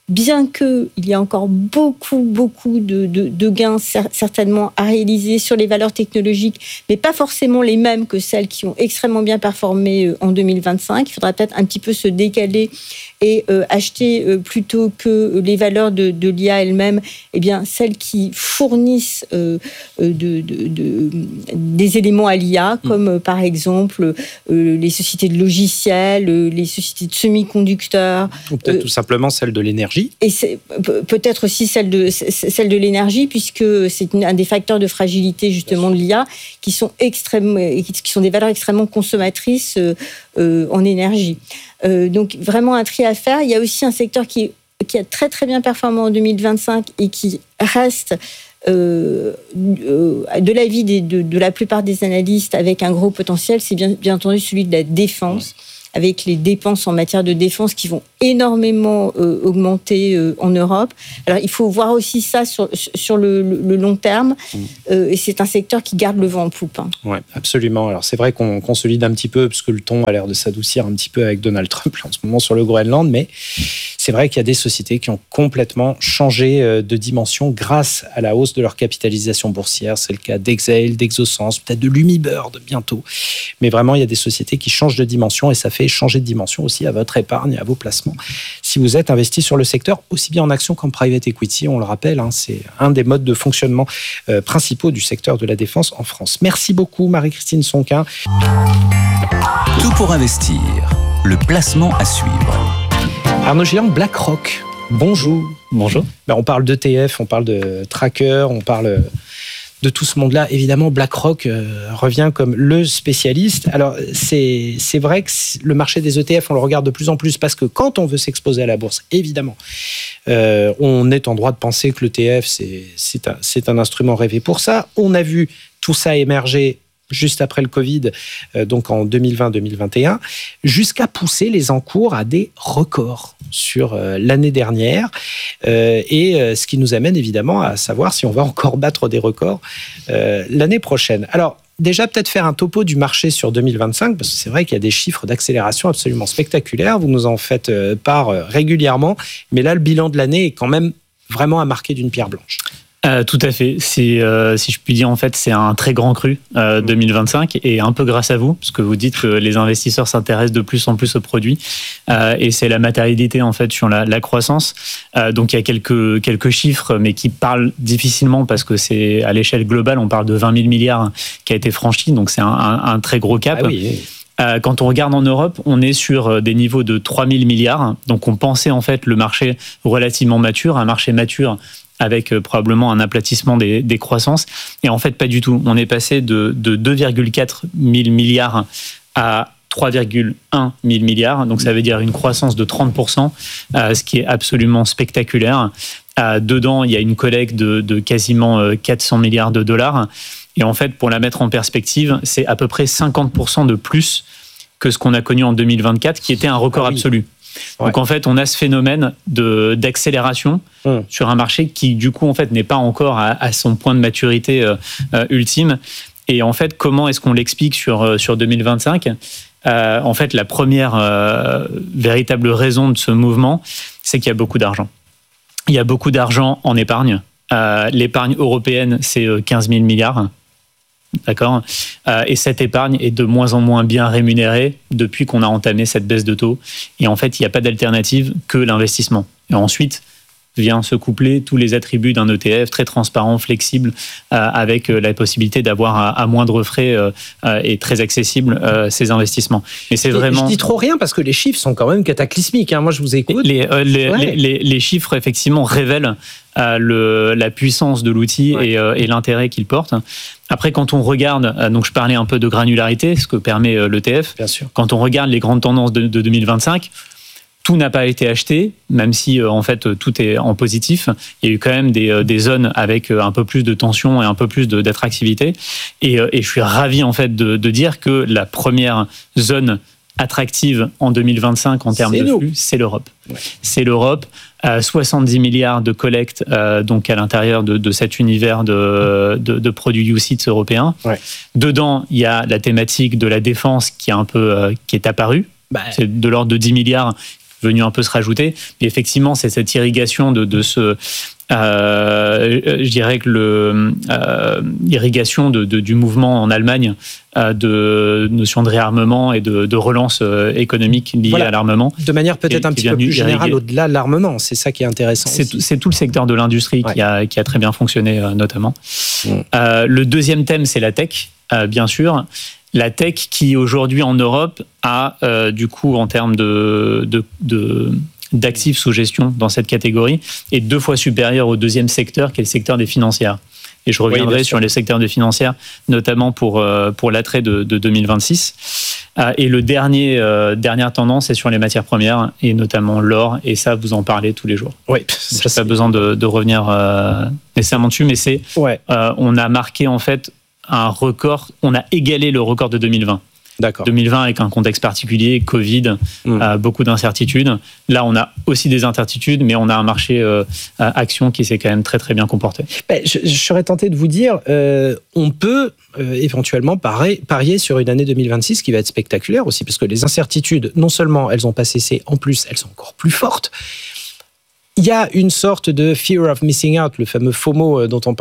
bien qu'il y a encore beaucoup, beaucoup de, de, de gains cer- certainement à réaliser sur les valeurs technologiques, mais pas forcément les mêmes que celles qui ont extrêmement bien performé en deux mille vingt-cinq. Il faudra peut-être un petit peu se décaler et euh, acheter euh, plutôt que les valeurs de, de l'I A elles-mêmes, eh bien, celles qui fournissent euh, de, de, de, des éléments à l'I A, mmh. comme euh, par exemple euh, les sociétés de logiciels, euh, les sociétés de semi-conducteurs. Ou peut-être euh, tout simplement celle de l'énergie. Et c'est, peut-être aussi celle de, celle de l'énergie, puisque c'est un des facteurs de fragilité justement de l'I A, qui sont, extrêmement, qui sont des valeurs extrêmement consommatrices euh, euh, en énergie. Euh, donc vraiment un tri à faire. Il y a aussi un secteur qui, qui a très très bien performé en deux mille vingt-cinq et qui reste euh, euh, de l'avis des, de, de la plupart des analystes avec un gros potentiel, c'est bien, bien entendu celui de la défense, avec les dépenses en matière de défense qui vont énormément euh, augmenter euh, en Europe. Alors, il faut voir aussi ça sur, sur le, le long terme. Euh, et c'est un secteur qui garde le vent en poupe. Hein. Oui, absolument. Alors, c'est vrai qu'on consolide un petit peu, parce que le ton a l'air de s'adoucir un petit peu avec Donald Trump en ce moment sur le Groenland, mais c'est vrai qu'il y a des sociétés qui ont complètement changé de dimension grâce à la hausse de leur capitalisation boursière. C'est le cas d'Exail, d'Exosens, peut-être de Lumibird bientôt. Mais vraiment, il y a des sociétés qui changent de dimension et ça fait changer de dimension aussi à votre épargne et à vos placements. Si vous êtes investi sur le secteur, aussi bien en action qu'en private equity, on le rappelle, hein, c'est un des modes de fonctionnement euh, principaux du secteur de la défense en France. Merci beaucoup Marie-Christine Sonquin. Tout pour investir, le placement à suivre. Arnaud Gillan, BlackRock, bonjour. Bonjour. Ben, on parle d'E T F, on parle de tracker, on parle de tout ce monde-là. Évidemment, BlackRock euh, revient comme le spécialiste. Alors, c'est, c'est vrai que le marché des E T F, on le regarde de plus en plus parce que quand on veut s'exposer à la bourse, évidemment, euh, on est en droit de penser que l'E T F, c'est, c'est, un, c'est un instrument rêvé pour ça. On a vu tout ça émerger juste après le Covid, euh, donc en deux mille vingt deux mille vingt et un, jusqu'à pousser les encours à des records sur euh, l'année dernière. Euh, et euh, ce qui nous amène évidemment à savoir si on va encore battre des records euh, l'année prochaine. Alors, déjà, peut-être faire un topo du marché sur deux mille vingt-cinq, parce que c'est vrai qu'il y a des chiffres d'accélération absolument spectaculaires. Vous nous en faites euh, part euh, régulièrement. Mais là, le bilan de l'année est quand même vraiment à marquer d'une pierre blanche. Euh, tout à fait. C'est, euh, si je puis dire, en fait, c'est un très grand cru euh, deux mille vingt-cinq et un peu grâce à vous, parce que vous dites que les investisseurs s'intéressent de plus en plus aux produits euh, et c'est la matérialité en fait sur la, la croissance. Euh, donc il y a quelques quelques chiffres, mais qui parlent difficilement parce que c'est à l'échelle globale, on parle de vingt mille milliards qui a été franchi, donc c'est un, un, un très gros cap. Ah oui. Euh, quand on regarde en Europe, on est sur des niveaux de trois mille milliards. Donc on pensait en fait le marché relativement mature, un marché mature avec euh, probablement un aplatissement des, des croissances. Et en fait, pas du tout. On est passé de, de deux virgule quatre mille milliards à trois virgule un mille milliards. Donc ça veut dire une croissance de trente pour cent, euh, ce qui est absolument spectaculaire. Euh, dedans, il y a une collecte de, de quasiment euh, quatre cents milliards de dollars. Et en fait, pour la mettre en perspective, c'est à peu près cinquante pour cent de plus que ce qu'on a connu en deux mille vingt-quatre, qui était un record ah oui. absolu. Donc ouais. en fait, on a ce phénomène de, d'accélération mmh. sur un marché qui, du coup, en fait, n'est pas encore à, à son point de maturité euh, euh, ultime. Et en fait, comment est-ce qu'on l'explique sur, euh, sur deux mille vingt-cinq ? euh, En fait, la première euh, véritable raison de ce mouvement, c'est qu'il y a beaucoup d'argent. Il y a beaucoup d'argent en épargne. Euh, l'épargne européenne, c'est quinze mille milliards. D'accord. Euh, et cette épargne est de moins en moins bien rémunérée depuis qu'on a entamé cette baisse de taux. Et en fait, il n'y a pas d'alternative que l'investissement. Et ensuite, vient se coupler tous les attributs d'un E T F très transparent, flexible, euh, avec la possibilité d'avoir à, à moindre frais euh, euh, et très accessible euh, ces investissements. Mais c'est vraiment... Je dis trop rien parce que les chiffres sont quand même cataclysmiques. Hein. Moi, je vous écoute. Les, euh, les, ouais. les, les, les chiffres, effectivement, révèlent euh, le, la puissance de l'outil ouais. et, euh, et l'intérêt qu'il porte. Après, quand on regarde, euh, donc je parlais un peu de granularité, ce que permet euh, l'E T F. Bien sûr. Quand on regarde les grandes tendances de, de deux mille vingt-cinq, tout n'a pas été acheté, même si euh, en fait tout est en positif. Il y a eu quand même des, euh, des zones avec euh, un peu plus de tension et un peu plus de, d'attractivité. Et, euh, et je suis ravi en fait de, de dire que la première zone attractive en deux mille vingt-cinq en termes c'est de nous. flux, c'est l'Europe. Ouais. C'est l'Europe. Euh, soixante-dix milliards de collecte euh, donc à l'intérieur de, de cet univers de, de, de produits U C I T S européens. Ouais. Dedans, il y a la thématique de la défense qui est un peu euh, qui est apparue. Bah, c'est de l'ordre de dix milliards. venu un peu se rajouter. Mais effectivement, c'est cette irrigation de, de ce... Euh, je dirais que le euh, irrigation de, de, du mouvement en Allemagne euh, de notion de réarmement et de, de relance euh, économique liée voilà. à l'armament. De manière peut-être qui, un qui petit peu plus générale irriguer. Au-delà de l'armement, c'est ça qui est intéressant. C'est, tout, c'est tout le secteur de l'industrie ouais. qui, a, qui a très bien fonctionné euh, notamment. Mmh. Euh, le deuxième thème, c'est la tech, euh, bien sûr. La tech qui aujourd'hui en Europe a euh, du coup en termes de, de, de d'actifs sous gestion dans cette catégorie est deux fois supérieur au deuxième secteur qui est le secteur des financières. Et je reviendrai oui, sur les secteurs des financières, notamment pour, euh, pour l'attrait de, de deux mille vingt-six. Euh, et le dernier, euh, dernière tendance est sur les matières premières, et notamment l'or, et ça, vous en parlez tous les jours. Oui, je n'ai pas besoin de, de revenir euh, nécessairement dessus, mais c'est, ouais. euh, on a marqué en fait un record, on a égalé le record de deux mille vingt. D'accord. deux mille vingt avec un contexte particulier, Covid, mmh. euh, beaucoup d'incertitudes. Là, on a aussi des incertitudes, mais on a un marché euh, action qui s'est quand même très très bien comporté. Ben, je, je serais tenté de vous dire, euh, on peut euh, éventuellement parier, parier sur une année deux mille vingt-six qui va être spectaculaire aussi, parce que les incertitudes, non seulement elles n'ont pas cessé, en plus elles sont encore plus fortes. Il y a une sorte de fear of missing out, le fameux FOMO dont on parle